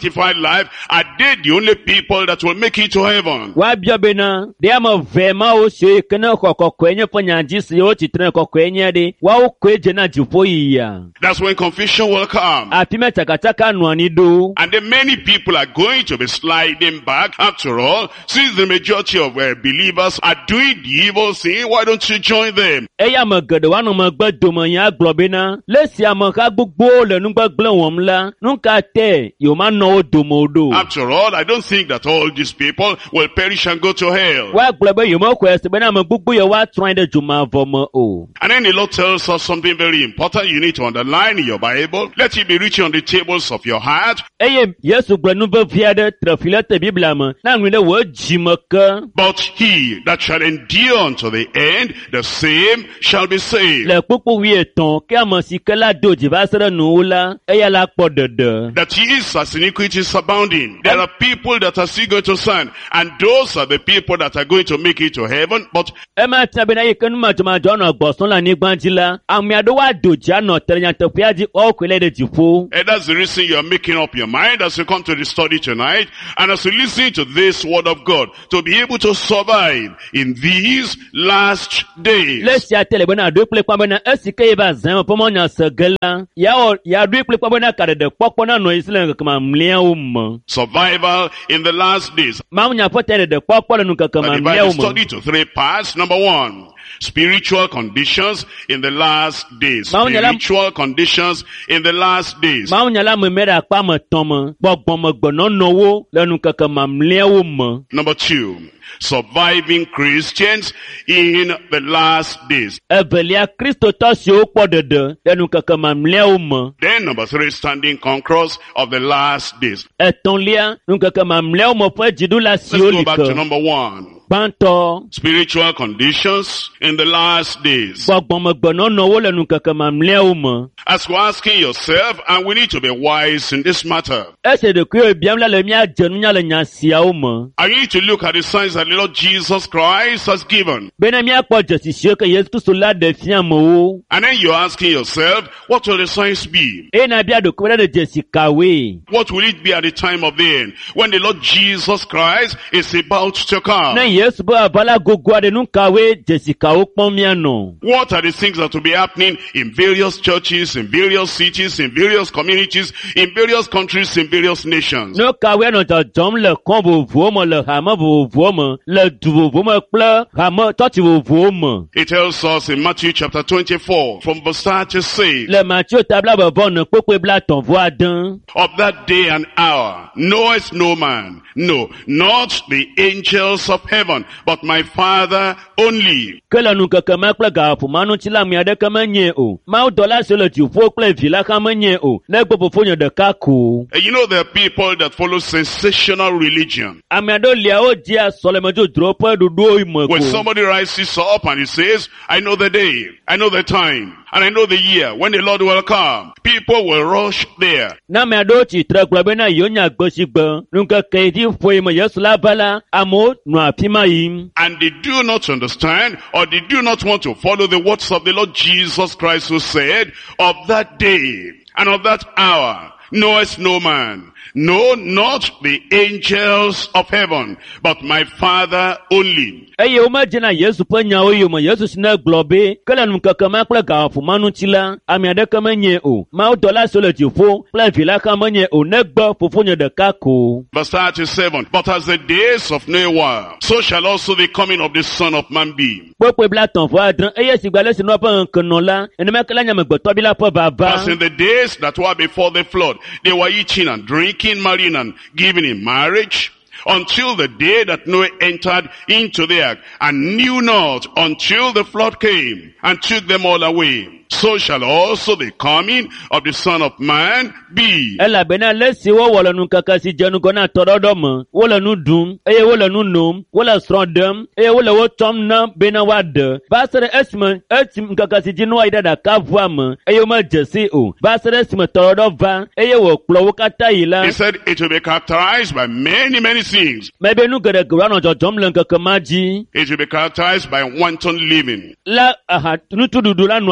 life, are they the only people that will make it to heaven? Wa bia bena, de ama vema o se kana kokokwenye panyajisi o chitre kokwenye de, wa o kweje na jufo iya. That's when confusion will come. Apime takataka nwani do. And then many people are going to be sliding back. After all, since the majority of uh, believers are doing the evil thing, why don't you join them? Eya magade wanu magbedo manya globena. Lesi amaka gbogbo le nugba gble wom la. Nunka te yo ma no domodo. After all, I don't think that all these people will perish and go to hell. Wa globe yo mo kwese bena magbogbo yo wa trying to juma vomo o. And then the Lord tells us something very important you need to underline in your Bible. Let it be written on the tables of your heart. Eye Yesu gble nu be viade trafile te Biblia me. Na nwile wo jimaka. But he that shall endure unto the end, the same shall be saved. Le popo wi eton ke amosi ke la doji va sere nu la. Eya la po dede. That is as iniquity is abounding. There are people that are still going to sin, and those are the people that are going to make it to heaven. But Ema tabena yekenu majoma jono gboson la ni gbanjila. Ami ado wa doji ano terenya topiaji o kwele de jifo. and that's the reason you are making up your mind as you come to the study tonight, and as you listen to this word of God, to be able to survive in these last days. Lesi atele bena do ple kwa bena esike eba zan pomo nya segela. Ya o ya do ple kwa bena kade de popo na no isle kama mlia um. Survival in the last days. Ma nya fotere de popo nu kama I mlia divide the um. study to three parts. Number one, spiritual conditions in the last days. Spiritual conditions in the last days. Ma nya la me mera pa mo tomo gbogbo mo gbono nowo lenu kama mlia um. Number two, surviving Christians in the last days. Evelia Kristo to si o po dede lenu kama mlia um. Then number three, standing conquerors of the last days. Etonlia nu kama mlia um fo jidula Let's si go back to olika. number one. Banto Spiritual conditions in the last days. gbogbo mo gbono nowo lenu kama mlia um. As you're asking yourself, and we need to be wise in this matter, Ese de kuyo biam la le mi ajenu nya le nya sia um. I need to look at the signs that the Lord Jesus Christ has given. Bena mi akpo jesi ke Yesu Kristo la de fiam o. And then you're asking yourself, what will the signs be? E na bia do ko de jesi kawe. What will it be at the time of the end, when the Lord Jesus Christ is about to come? Na Yesu ba bala gogo ade nu kawe jesi kawo pon mi ano. What are the things that will be happening in various churches, in various cities, in various communities, in various countries, in various nations? No kawe no ta jom le kon vo vo mo le hama vo vo mo le du vo vo mo ple hama to ti vo vo mo. It tells us in Matthew chapter twenty-four, from verse thirty-six, Le Matthieu tabla ba bon ne popo bla ton vo adan. of that day and hour knoweth no man, no, not the angels of heaven, but my Father only. Kela nu kaka ma kple ga fu manu ti la mi ade kama nye o. Ma o dola se le ti fo kple vi la kama nye o. Le gbo fo nyo de ka ko. And you know there are people that follow sensational religion. Ami ado lia o dia solemejo dropo du do imo When ko. somebody rises up and he says, I know the day, I know the time, and I know the year when the Lord will come, people will rush there. Na mi ado ti tre klo be na yo nya gbo si gbo. Nu kaka di fo imo Yesu la bala amo nu apima yim. And they do not understand, or they do not want to follow the words of the Lord Jesus Christ, who said, of that day and of that hour knoweth no man, no, not the angels of heaven, but my Father only. Eye o ma jena Yesu pe nya o yo mo Yesu sina globe. Kela nu kaka ma kple ga fu manu ti la. Ami ade kama nye o. Ma o dola se le ti fo kple vi la kama nye o ne gbo fofo nyo de ka ko. Verse thirty-seven, but as the days of Noah, so shall also the coming of the Son of Man be. Popo bla ton vo adran eye si gba le si no pa nkan la. Ene me kala nya me gbo to bi la po baba. As in the days that were before the flood, they were eating and drinking, marrying and giving in marriage, until the day that Noah entered into the ark, and knew not until the flood came and took them all away. So shall also the coming of the Son of Man be. Ela bena lesi wo wolo nu kaka si jenu gona torodo mo. Wolo nu dum, eye wolo nu nom, wolo strondem, eye wolo wo tom na bena wade. Basere esme, etim kaka si jenu aida da kavwa mo. Eye ma jesi o. Basere esme torodo va, eye wo klo wo kata ila. He said it will be characterized by many, many things. Mebe nu gede grano jo jom len kaka maji. It will be characterized by wanton living, La aha nu tududu la nwani. and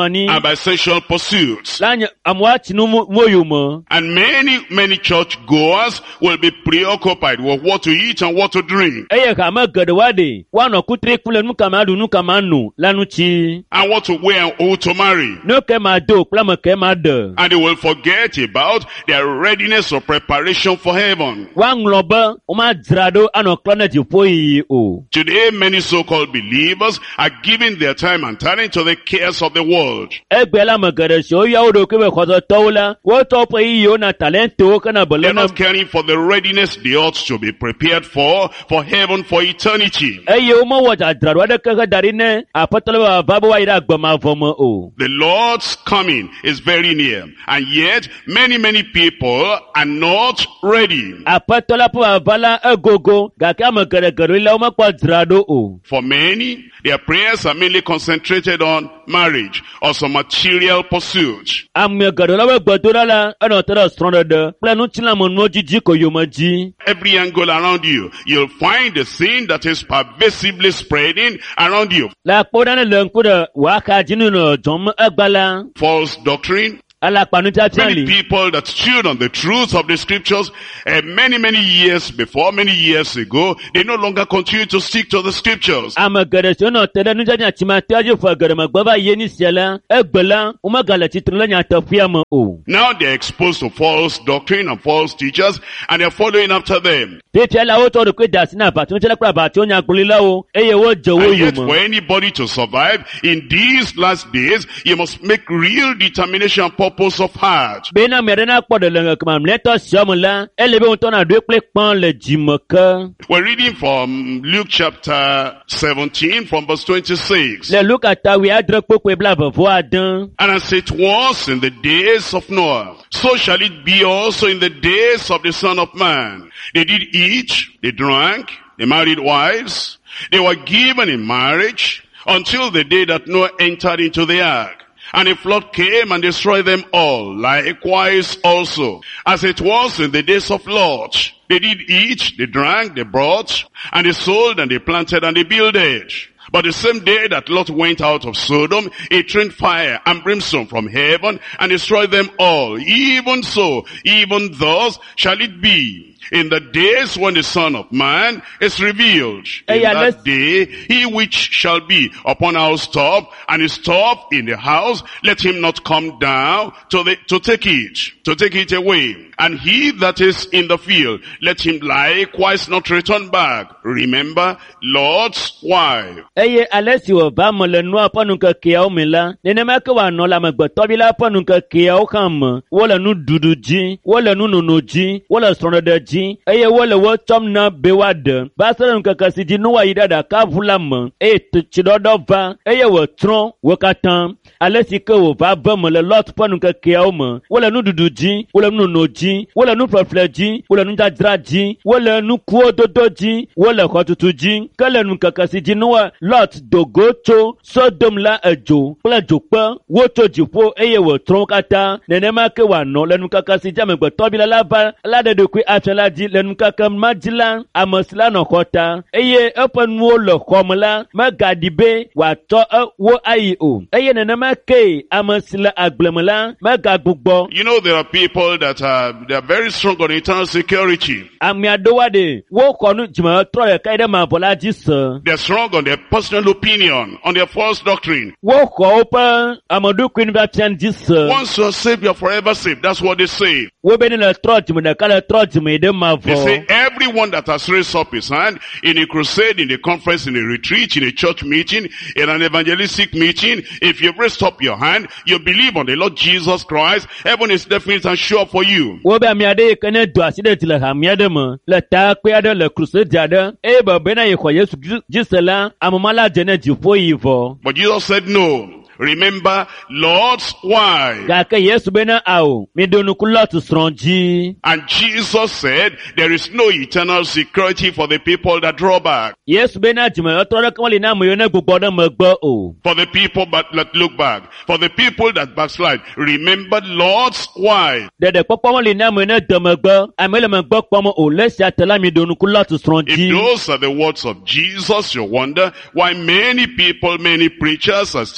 by sexual pursuits. Lanya amwachi no moyumo. And many, many church goers will be preoccupied with what to eat and what to drink. Eye kama gadwade. Wano kutre kule nukamadu nukamanu. Lanuchi. And what to wear and who to marry. No kemado, plama kemado. And they will forget about their readiness or preparation for heaven. Wang loba, uma drado ano klana jupoi o. Today, many so-called believers are giving their time and talent to the cares of the world. Egbela magare so ya odo kebe khozo tola. Wo topo iyo na talento kana They're bolena. not caring for the readiness they ought to be prepared for, for heaven, for eternity. Eye uma waja drado wada kaka darine. Apatolo babo wa ira gbama vomo o. The Lord's coming is very near, and yet many, many people are not ready. Apatola po abala egogo. Gaka magare garo ila uma kwa drado o. For many, their prayers are mainly concentrated on marriage or some material pursuit. Ame garo la we gbadora la. Ano tere stronda de. Planu chila monmo jiji ko yomaji. Every angle around you, you'll find the sin that is pervasively spreading around you. La kodane lenkuda waka jinu no jom egbala. False doctrine. Ala panuta Many pianli. people that stood on the truth of the scriptures uh, many, many years before, many years ago, they no longer continue to stick to the scriptures. Ama gare so no tere nuja nya chima taji fa gare magbaba yeni siala. Egbela. Uma gala chitrula nya tafia mo o. Now they're exposed to false doctrine and false teachers, and they're following after them. Pepe ala oto do kwe dasina pa. Tunchela kwa ba tionya kulila o. Eye wo jowo And yet yomo. for anybody to survive in these last days, you must make real determination and purpose of heart. Bena merena kwa de lenga kama mleto siamula. Elebe untona dwe kle kpan le jimoka. We're reading from Luke chapter seventeen from verse twenty-six. Le luka tawi adre kwe kwe bla vo adan. And as it was in the days of Noah, so shall it be also in the days of the Son of Man. They did eat, they drank, they married wives, they were given in marriage until the day that Noah entered into the ark. And a flood came and destroyed them all. Likewise also, as it was in the days of Lot, they did eat, they drank, they brought, and they sold, and they planted, and they builded. But the same day that Lot went out of Sodom, it rained fire and brimstone from heaven and destroyed them all. Even so, even thus shall it be in the days when the Son of Man is revealed. In Hey, yeah, that let's- day, he which shall be upon our top, and his top in the house, let him not come down to the, to take it, to take it away. And he that is in the field, let him likewise not return back. Remember Lot's wife. Eye alesi wo ba mo le nu apanu ke kia o mila. Nene ma ke wa no la magbe tobi la apanu ke kia o kam. Wo le nu dudu ji, wo le nu nono ji, wo le sronde de ji. Eye wo le wo chom na be wa de. Ba se nu ke kasi ji nu wa ida da ka vula mo. E te chidodo va. Eye wo tron, wo katan. Alesi ke wo va ba mo le lot panu ke kia o mo. Wo le nu dudu ji, wo le nu nono ji, wo le nu flefle ji, wo le nu jadra ji, wo le nu kuo dodo ji, wo le khotutu ji. Ke le nu ke kasi ji nu wa Lot dogo tso Sodom la edzo kple dzokpe wo tso dziƒo eye wo trɔ kata nenema ke wòanɔ le nukaka si dzi amegbetɔ bi la la va la ɖe ɖokui afia la dzi le nukaka ma dzi la ame si la nɔ xɔ ta eye eƒe nuwo le xɔ me la megaɖi be wòatsɔ wo ayi o eye nenema ke ame si le agbleme la megagbugbɔ. You know, there are people that are, they are very strong on internal security. Ame aɖewoa ɖe wo xɔ nu dzimetrɔ ɖeka yi ɖe mavɔ la dzi se. They are strong on their personal opinion, on their false doctrine. Wo xɔ woƒe ameɖokui nufiafia dzi se. Once you are saved, you are forever saved. That's what they say. Wo be ne le trɔ dzime ɖeka le trɔ dzime yi ɖe They say mavɔ. everyone that has raised up his hand in a crusade, in a conference, in a retreat, in a church meeting, in an evangelistic meeting, if you've raised up your hand, you believe on the Lord Jesus Christ, heaven is definite and sure for you. Wo be ame aɖe yi ke ne do asi ɖe dzi le hame aɖe me le takpe aɖe le krusedi aɖe eye be bena yexɔ Yesu dzi- dzi se la amema la dze ne dziƒo yi vɔ. But Jesus said no. Remember Lord's wife. Gake Yesu bena ao miɖo nuku Lot srɔ̃ dzi. And Jesus said there is no eternal security for the people that draw back. Yesu bena dzimetrɔ ɖeke meli na ame yiwo ne gbugbɔ ɖe megbe o. For the people but that look back. For the people that backslide. Remember Lord's wife. Ɖeɖekpɔkpɔ meli na ame yiwo ne de megbe ame le megbe kpɔm o le esia te la miɖo nuku Lot srɔ̃ If dzi. those are the words of Jesus, you wonder why many people, many preachers are still deceived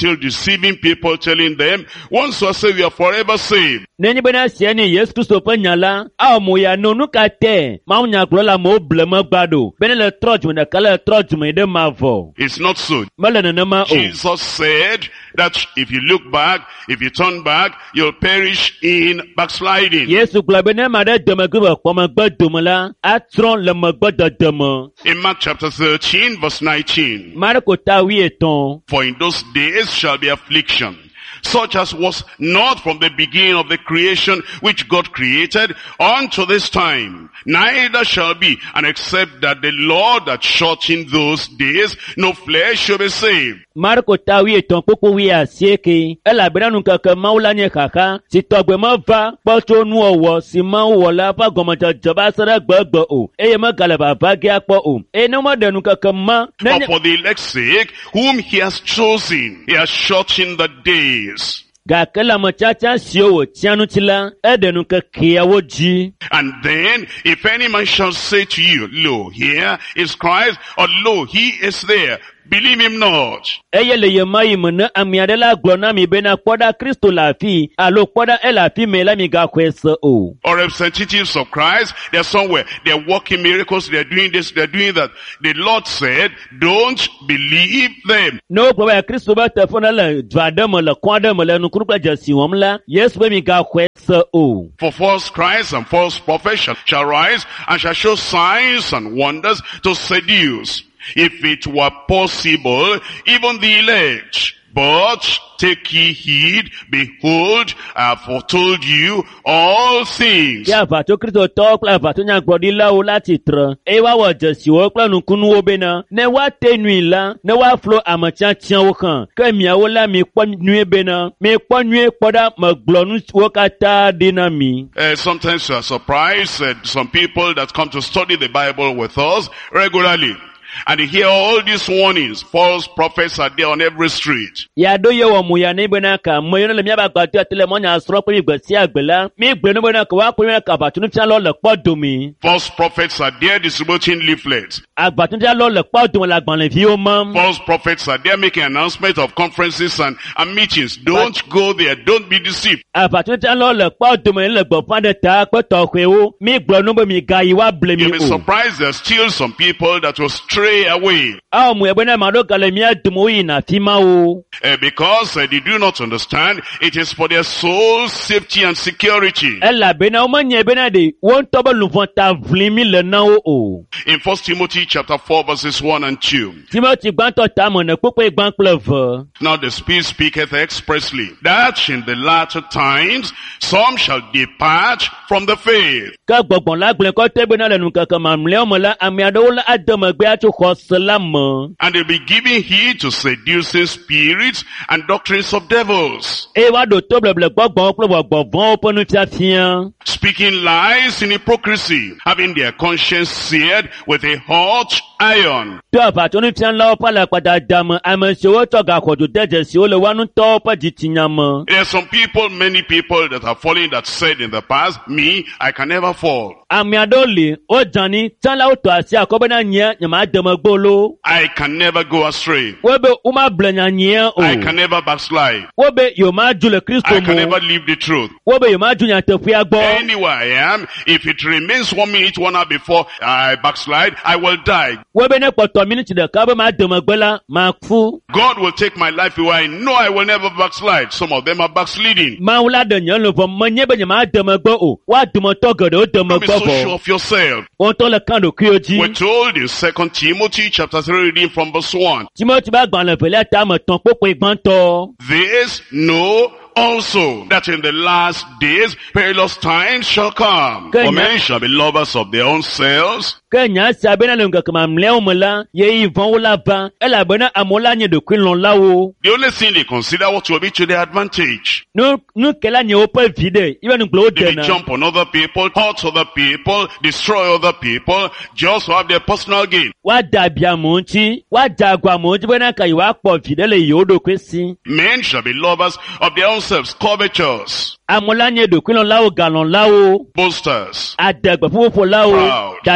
deceiving people, telling them, once you are saved, you are forever saved. Nenye bena sieni Yesu Kristo pe nyala, a mo ya no nu ka te, ma nya glo la mo blema gbado. Bena le troj me kala troj me de mavo. It's not so. Mala na ma o. Jesus said that if you look back, if you turn back, you'll perish in backsliding. Yesu glo bena ma de de me gbo ko ma gbado mo la, atron le me gbado de mo. In Mark chapter thirteen verse nineteen. Marko ta wi eton. For in those days shall be affliction, such as was not from the beginning of the creation which God created unto this time, neither shall be, and except that the Lord that shortened those days, no flesh shall be saved. Marko ta wi eton popo wi asieke, ela bena nu kaka maula nye kaka, si togbe ma va, poto nu owo, si ma wo la pa gomaja jaba sara gbagbo o, eye ma galaba va ge akpo o, e no ma de nu kaka ma. But for the elect's sake, whom he has chosen, he has shortened the days. Gakela machacha siyo tianu tila, edenu ka kiyawo ji. And then, if any man shall say to you, lo, here is Christ, or lo, he is there, believe him not. Eye le yema imene amiadela glona mi bena kwada Kristo la fi, alo kwada ela fi me la mi ga kwese o. Or representatives of Christ, they're somewhere, they're working miracles, they're doing this, they're doing that. The Lord said, don't believe them. No kwa ya Kristo ba tefona le dwademo le kwada le nukrupa jasi wamla, yes we mi ga kwese o. For false Christ and false prophets shall, shall rise and shall show signs and wonders to seduce, if it were possible, even the elect. But take ye heed, behold, I have foretold you all things. Ya vato Kristo to kla vato nya gbodi la o lati tra. E wa wo jesi wo kla nu kunu wo bena. Ne wa tenui la, ne wa flo amacha tian wo kan. Ke mi awo la mi kwa nue bena. Mi kwa nue poda ma glonu wo kata dinami. Uh, sometimes you are surprised at some people that come to study the Bible with us regularly. And you hear all these warnings. False prophets are there on every street. Ya do ye wo mu ya ne bena ka mo yo le mi aba gbatu atele mo nya asro pe igbesi agbela. Mi gbe no bena ka wa pe ka batunu ti lo le podomi. False prophets are there distributing leaflets. Agbatun ti lo le podomi la gban le fi o mo. False prophets are there making announcement of conferences and, and meetings. Don't go there. Don't be deceived. Agbatun ti lo le podomi le gbo pan de ta pe to kwe o. Mi gbo no be mi ga yi wa blame You'll o. be surprised there's still some people that will stray away. Ah, mu ebena ma do kale mi adumo yi na fi ma o. Uh, because uh, they do not understand, it is for their soul safety and security. Ela bena o manye bena de won to be lu fon ta vlimi le na o o. In First Timothy chapter four verses one and two. Timothy gban to ta mo na popo gban pleve. Now the Spirit speaketh expressly, that in the latter times some shall depart from the faith. Ka gbogbon la gble ko te bena le nu kankan ma mle o mo la ami ado la adamagbe a tu ko salamo. And they'll be giving heed to seducing spirits and doctrines of devils, E wa do to ble ble gbogbon plo gbogbon o ponu fiafian. speaking lies in hypocrisy, having their conscience seared with a hot iron. To aba to nu fian la o pa la pada dam amanse wo to ga ko do deje si o le wa nu to pa jitinyam. There are some people, many people that are falling that said in the past, me, I can never fall. Ami ado le o jani tan la o to asi akobena nya nyama adamagbolo. I can never go astray. Webe uma blenya nya o. I can never backslide. Webe yo ma jule Kristo I can mo. never leave the truth. Webe yo ma junya tefu agbo. Anywhere I am, if it remains one minute, one hour before I backslide, I will die. Webe ne poto minute de ka be ma adamagbela ma fu. God will take my life away. I know I will never backslide. Some of them are backsliding. Ma wula de nyan lo fo manye be nyama adamagbo o. Wa dumo to gode o Don't be damagbo so sure bo. of yourself. On to le kan do kioji. We're told in Second Timothy chapter three, reading from verse one. Timothy ba gban le fele ta mo ton popo igban to. This know also, that in the last days perilous times shall come. Kenya. For men shall be lovers of their own selves, Kenya sa bena le ngaka ma mle o mala ye ivon wula ba. Ela bena amola nye de kwin lon lawo. the only thing they consider what will be to their advantage. Nu nu kela nye ope vide. Ibe nu glo They may dena. jump on other people, hurt other people, destroy other people, just to have their personal gain. Wa dabia monchi, wa dagwa monchi bena ka iwa po vide le yodo kwesi. Men shall be lovers of their own selves, covetous, Amola nye de kwin lon lawo galon lawo. boasters, Adagba fufo lawo. Proud. Dada lawo.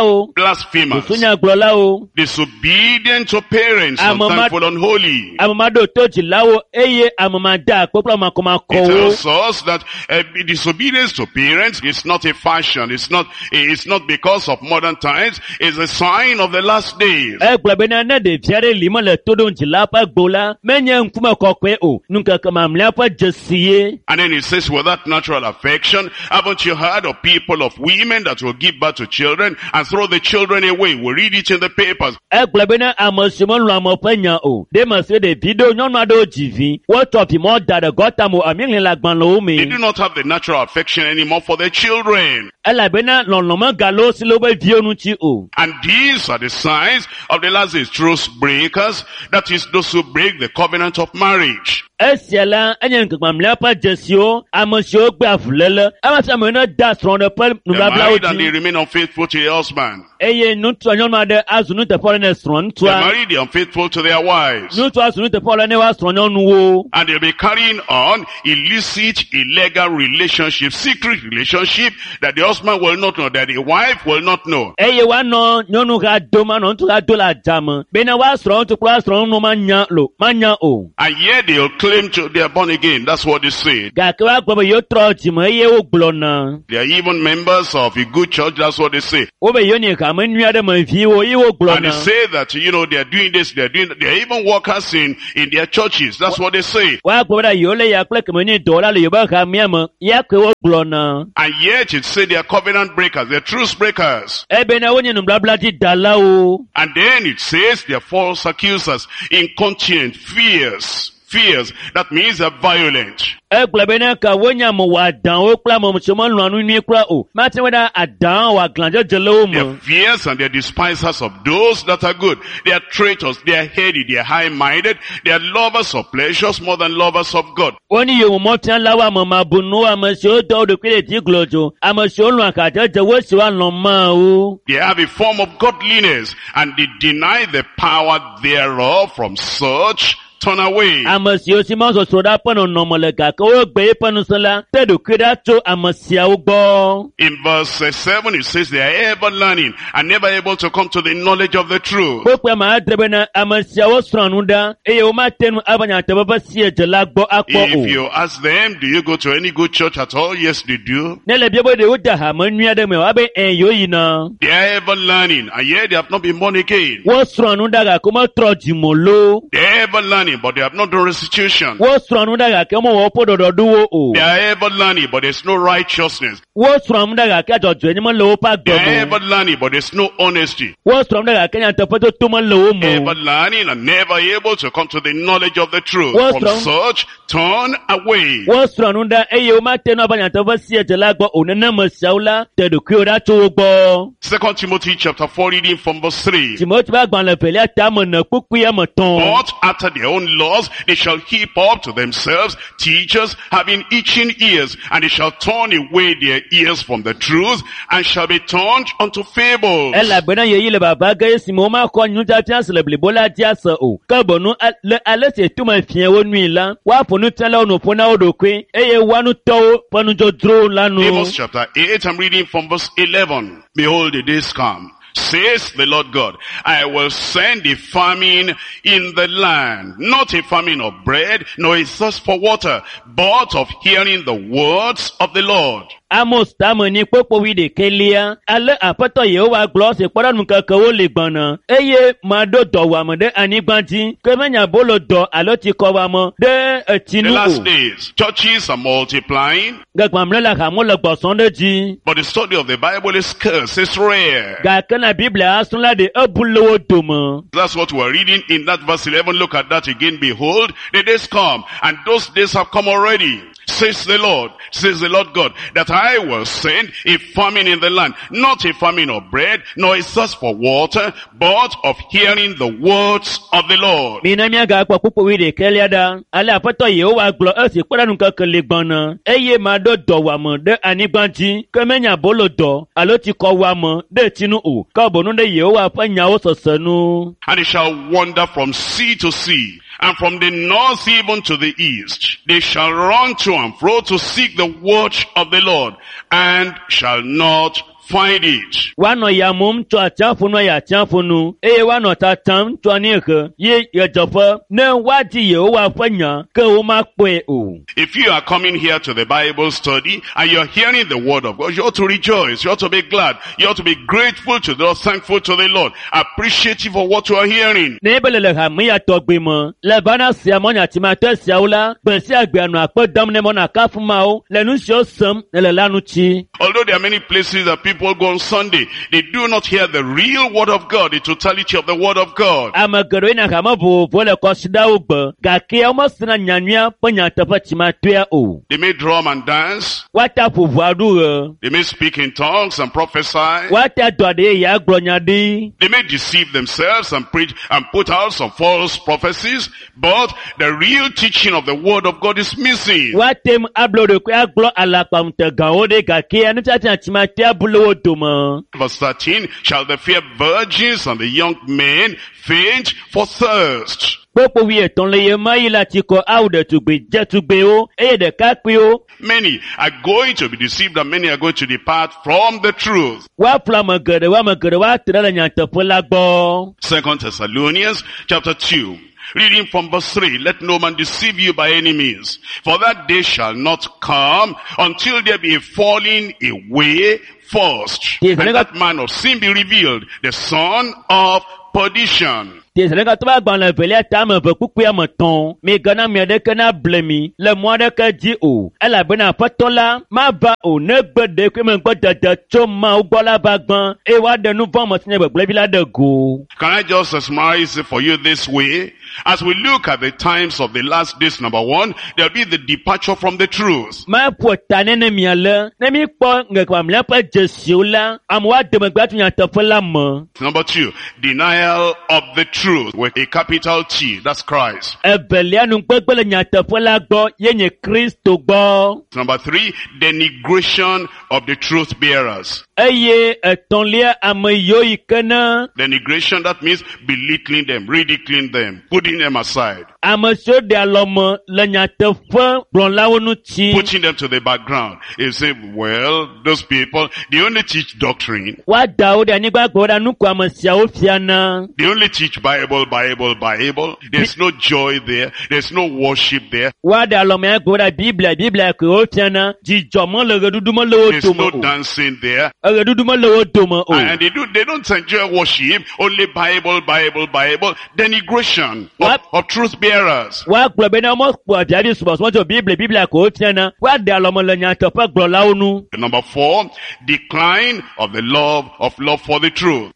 o. blasphemers, Kòsúnyàgbọ́lá o. disobedient to parents, Amama- unthankful, unholy. Amamado tó jìlá o. Eye amamada àpòpọ̀ ọmọkùnrin It kọ̀ o. tells us that uh, disobedience to parents is not a fashion. It's not. It's not because of modern times. It's a sign of the last days. Ẹgbẹ̀bẹ̀ náà náà de fiare limọ̀ lẹ̀ tó dùn jìlá pa gbòòlá. Mẹ́nyẹ̀ nkúmọ̀ kọ̀pẹ́ o. Nùkà kàmàmìlẹ̀ pa jẹ̀sìyé. And then it says, without natural affection, haven't you heard of people, of women that will give birth to children and throw the children away? We read it in the papers. Ẹgbẹ̀bẹ̀ náà àmọ̀símọ̀ lu àmọ̀ fẹ́ yàn o. Dèmọ̀sí de fídíò nyɔnu aɖewo dzi vi. Wọ́tọ̀ fi mọ́ da ɖe gɔta mo àmìlẹ̀ la gbọ̀n lọ́wọ́ mi. They do not have the natural affection anymore for their children. Elabena lɔlɔmɔ galo si lo be viwo ŋuti o. And these are the signs of the last days, truth breakers, that is those who break the covenant of marriage. Esia la enye nkekpamlia ƒe dzesiwo, ame siwo gbe avuléle, ame sia ame ne da srɔ̃ ɖe ƒe They're nubablawo married and they dzi. remain unfaithful to their husband. Eye ŋutsua nyɔnu aɖe azu nuteƒe aɖe ne srɔ̃ They're ŋutsua. married, they're unfaithful to their wives. Ŋutsua zu nuteƒe aɖe ne wa srɔ̃ nyɔnuwo. And they'll be carrying on illicit, illegal relationship, secret relationship that the husband will not know, that the wife will not know. Eye woanɔ nyɔnu ha dom anɔ ŋutsu ha do le adzame. Bena wa srɔ̃ ŋutsu kple wa srɔ̃ nyɔnu ma nya lo, ma nya o. And yet they'll claim to they are born again. That's what they say. Gake wa gblɔ be yewo trɔ dzime eye wo gblɔna. They are even members of a good church. That's what they say. Wo be yewo ne hame nyui aɖe me viwo eye wo And they gblɔna. say that, you know, they are doing this, they are doing that. They are even workers in, in their churches. That's what they say. Wa gblɔ be ɖa yewo le ya kple kemenyi dɔwɔla le yewo ƒe hamea me, ya ke wo gblɔna. And yet it say they are covenant breakers. They are truth breakers. Ebena wonye nubabladzi dalawo. And then it says they are false accusers, incontinent, fierce. Fierce. That means they're violent. Egblɔ bena ka wonye ame wɔadanwo kple ame siwo melɔ̃a nu nyuie kura o. Mate be ɖa adan wɔ aglãdzedze le wo They are me. fierce and they are despisers of those that are good. They are traitors. They are heady. They are high-minded. They are lovers of pleasures more than lovers of God. Woni yewo mɔtia la wo ame mabunuwo, ame siwo dɔ wo ɖokui ɖe dzi glɔdzo, ame siwo lɔ̃ akadzedze wo siwo alɔ̃ ma o. They have a form of godliness and they deny the power thereof. From such turn away. Ame siwo si ma sɔsɔ ɖa ƒe nɔnɔme le gake wo gbe eƒe ŋusẽ la, te ɖokui ɖa tso ame siawo gbɔ. In verse uh, seven it says they are ever learning and never able to come to the knowledge of the truth. Kpekpe ma adre bena ame siawo srɔ̃ nu ɖa eye womate nu ava nyateƒe si edze la gbɔ akpɔ If o. you ask them, do you go to any good church at all? Yes, they do. Ne le bia be ɖewo de hame nyui aɖe me, woabe ɛn yewo yina. They are ever learning and yet they have not been born again. Wo srɔ̃ nu ɖa gake wometrɔ dzimo lo. They are ever learning but they have not done restitution. Wo srɔ̃ nu ɖa gake womewɔ woƒe ɖɔɖɔɖowo o. They are ever learning but there's no righteousness. Wo srɔ̃ nu ɖa gake adzɔdzɔe nye mele woƒe They are agbe me. ever learning but there's no honesty. Wo srɔ̃ nu ɖa gake nyateƒetoto mele wo me Ever o. learning and never able to come to the knowledge of the truth. What's From wrong? such, turn away. Wo srɔ̃ nu ɖa eye womate nu ava nyateƒe si edze la gbɔ o. Nenema siawo la, te ɖokuiwo ɖa tso wo gbɔ. Second Timothy chapter four reading from verse three. Timothy ƒe agbalẽ velia tame ne kpukpui ame tɔn. But after their own laws, they shall heap up to themselves teachers having itching ears, and they shall turn away their ears from the truth, and shall be turned unto fables. Elabena yeyi le baba ge esi me womakɔ nufiafia si le blibo la dzi ase o. Ke bono a- le ale si etome fia wo nui la, woaƒo nufialawo no ƒo na wo ɖokui, eye woanutɔwo ƒe nudzrodzro la nu. Amos chapter eight, I'm reading from verse eleven. Behold, the days come, says the Lord God, I will send a famine in the land, not a famine of bread, nor a thirst for water, but of hearing the words of the Lord. Amos tame ni kpokpo wi ɖekelia, ale aƒetɔ Yehowa gblɔ si kpɔɖeŋu kekewo li gbɔna, eye maɖo dɔwuame ɖe anyigba dzi, ke menye abolo dɔ alo tsikɔwuame ɖe etsi The nu last o. days, churches are multiplying, Gagbamle le hamo le gbɔsɔm ɖe dzi. but the study of the Bible is scarce, it's rare. Gake na Biblia asrɔ̃ la ɖe ebu le wo dome. That's what we're reading in that verse eleven. Look at that again. Behold, the days come, and those days have come already. Says the Lord, says the Lord God, that I will send a famine in the land, not a famine of bread, nor a thirst for water, but of hearing the words of the Lord. Mina miaga kpɔ kpukpo wi ɖekelia ɖa, ale aƒetɔ Yehowa gblɔ esi kpɔɖeŋu keke li gbɔna, eye maɖo dɔwuame ɖe anyigba dzi, ke menye abolo dɔ alo tsikɔwuame ɖe etsi nu o, ke bono ɖe Yehowa ƒe nyawo sese nu. And they shall wander from sea to sea, and from the north even to the east. They shall run to and fro to seek the word of the Lord, and shall not find it. Wano ya mum chwa chanfunu ya chanfunu. Eye wano ta tam chwa nieke. Ye ye jofa. Ne wadi ye owa fanya. Ke uma kwe o. If you are coming here to the Bible study and you're hearing the word of God, you ought to rejoice. You ought to be glad. You ought to be grateful to the Lord, thankful to the Lord, appreciative for what you are hearing. Nebele le hamiya togbe mo. Le bana siya mo nya timate siya ula. Bensi agbe anu akpe dam ne mo na kafuma o. Le nu siyo sem. Ne le lanu chi. Although there are many places that people go on Sunday, they do not hear the real word of God, the totality of the word of God. Amagero ina kama bo vole kosida ugbe. Gake omo sina nyanya penya tepe timate o. They may drum and dance. Wata pouvoiru. They may speak in tongues and prophesy. Wata doade ya glonyadi. They may deceive themselves and preach and put out some false prophecies, but the real teaching of the word of God is missing. Watem ablo de kwa glo alakpam te gaode gake anu tati timate abulo doma. Verse thirteen, shall the fair virgins and the young men faint for thirst? Popo wie ton le ye mai lati ko aude tugbe je tugbe o eye de kakpe o. Many are going to be deceived and many are going to depart from the truth. Wa plama gere wa magere wa tere nyante pola gbo. Second Thessalonians chapter two. Reading from verse three, let no man deceive you by any means, for that day shall not come until there be a falling away first, Yes, and that man of sin be revealed, the son of perdition. Tes rega tba gban le velia tame ve kuku ya meton. Me gana mi de kana blemi. Le mo de ka di o. Ela bena patola ma va o ne gbede kwe men gbede de choma o gbola bagban. E wa de nu von mo tine be blebila de go. Can I just summarize it for you this way? As we look at the times of the last days, number one, there'll be the departure from the truth. Ma po tanene mi ale. Ne mi po nge kwa mle pa Jesu la. Amwa de me gbatu nya te la mo. Number two, denial of the truth. Truth with a capital T, that's Christ. Number three, denigration of the truth bearers. Denigration, that means belittling them, ridiculing them, putting them aside. Putting them to the background. You say, well, those people, they only teach doctrine. They only teach Bible, Bible, Bible. There's no joy there. There's no worship there. There's no dancing there. And they do, they don't enjoy worship. Only Bible, Bible, Bible. Denigration of, of truth bearers. Number four, decline of the love of love for the truth.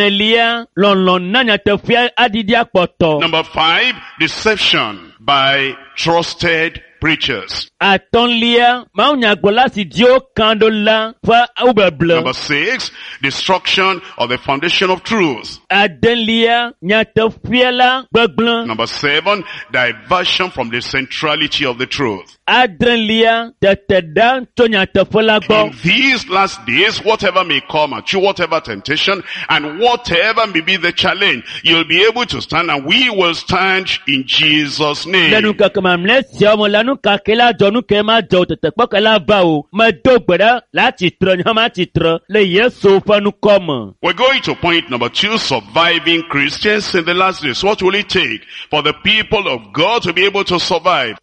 Number five, deception by trusted preachers. Number six, destruction of the foundation of truth. Number seven, diversion from the centrality of the truth. In these last days, whatever may come at you, whatever temptation, and whatever may be the challenge, you'll be able to stand, and we will stand in Jesus' name. We're going to point number two, surviving Christians in the last days. What will it take for the people of God to be able to survive?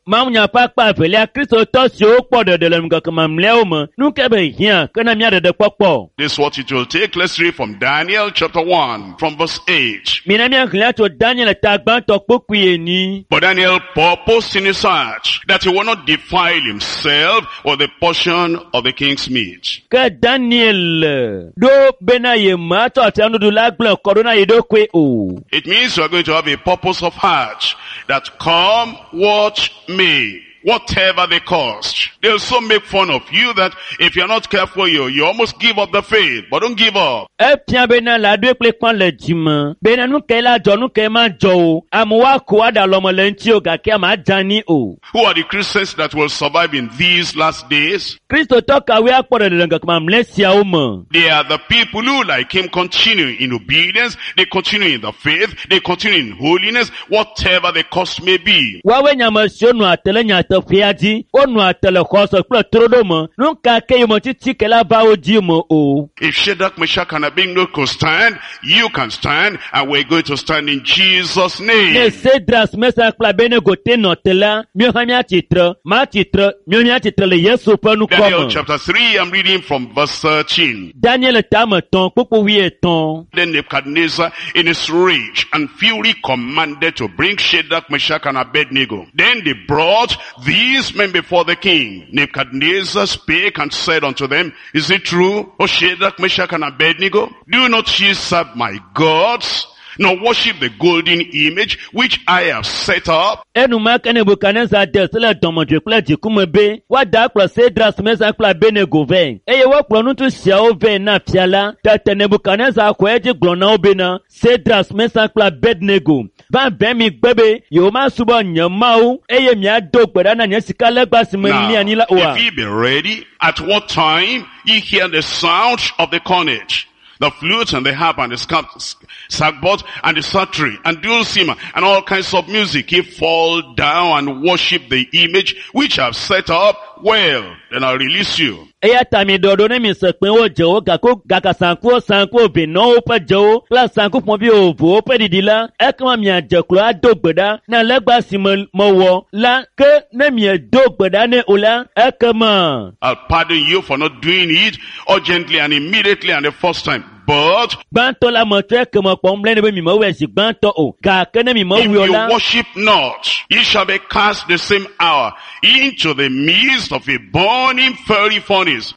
This is what it will take. Let's read from Daniel chapter one, from verse eight. But Daniel purposed in his heart that he will not defile himself with the portion of the king's meat. It means you are going to have a purpose of heart that come what may. Whatever they cost. They'll so make fun of you that if you're not careful, you, you almost give up the faith. But don't give up. Who are the Christians that will survive in these last days? They are the people who, like him, continue in obedience. They continue in the faith. They continue in holiness. Whatever the cost may be. teƒea dzi wonɔa te le xɔsɔ kple troɖo me nu ka ke yome titi ke la va wo dzi me o. If Shadrach, Meshach, and Abednego could stand, you can stand, and we're going to stand in Jesus' Ne name. Sedras Mesak kple Abednego te nɔ te la mío hã míatsitre matsitre mío míatsitre le Yesu ƒe Daniel nukɔ me. chapter three, I'm reading from verse thirteen. Daniel tame tɔn kpokpo wi etɔn. Then Nebuchadnezzar in his rage and fury commanded to bring Shadrach, Meshach, and Abednego. Then they brought these men before the king. Nebuchadnezzar spake and said unto them, Is it true, O Shadrach, Meshach, and Abednego? Do not ye serve my gods, nor worship the golden image which I have set up? Enumake Nebukadnezar de se le dɔmedzoe kple dzikume be woada akplɔ Sedras Mesak kple Abednego vɛ eye wokplɔ nutu siawo vɛ na fia la. Tete Nebukadnezar xɔ edzi gblɔ na wo bena Sedras Mesak kple Abednego va bɛn mi gbe be yewomasubɔ nye mawu eye miado gbe ɖa na nye sikalegba si me Now, mianyi la oa. if ye be ready, at what time ye hear the sound of the cornet, the flute and the harp and the scarf- sackbut and the psaltery and dulcimer and all kinds of music, ye fall down and worship the image which I have set up, well, then I'll release you. Eya ta mi ɖɔɖo ne mi se kpewo dzewo gako gakasankuwo sankuwo venɔwo ƒe dzewo kple sanku ƒomeviwo vowo ƒe ɖiɖi la ekema miadze klo ado gbe ɖa na legba si me mewɔ la ke ne miedo gbe ɖa nɛ o la ekema I'll pardon you for not doing it urgently and immediately and the first time. But gbãtɔ la me tso ekeme kpɔm le ne be mi mewɔe zi gbãtɔ o gake ne mi if mewɔe you la worship not, ye shall be cast the same hour into the midst of a burning fiery furnace.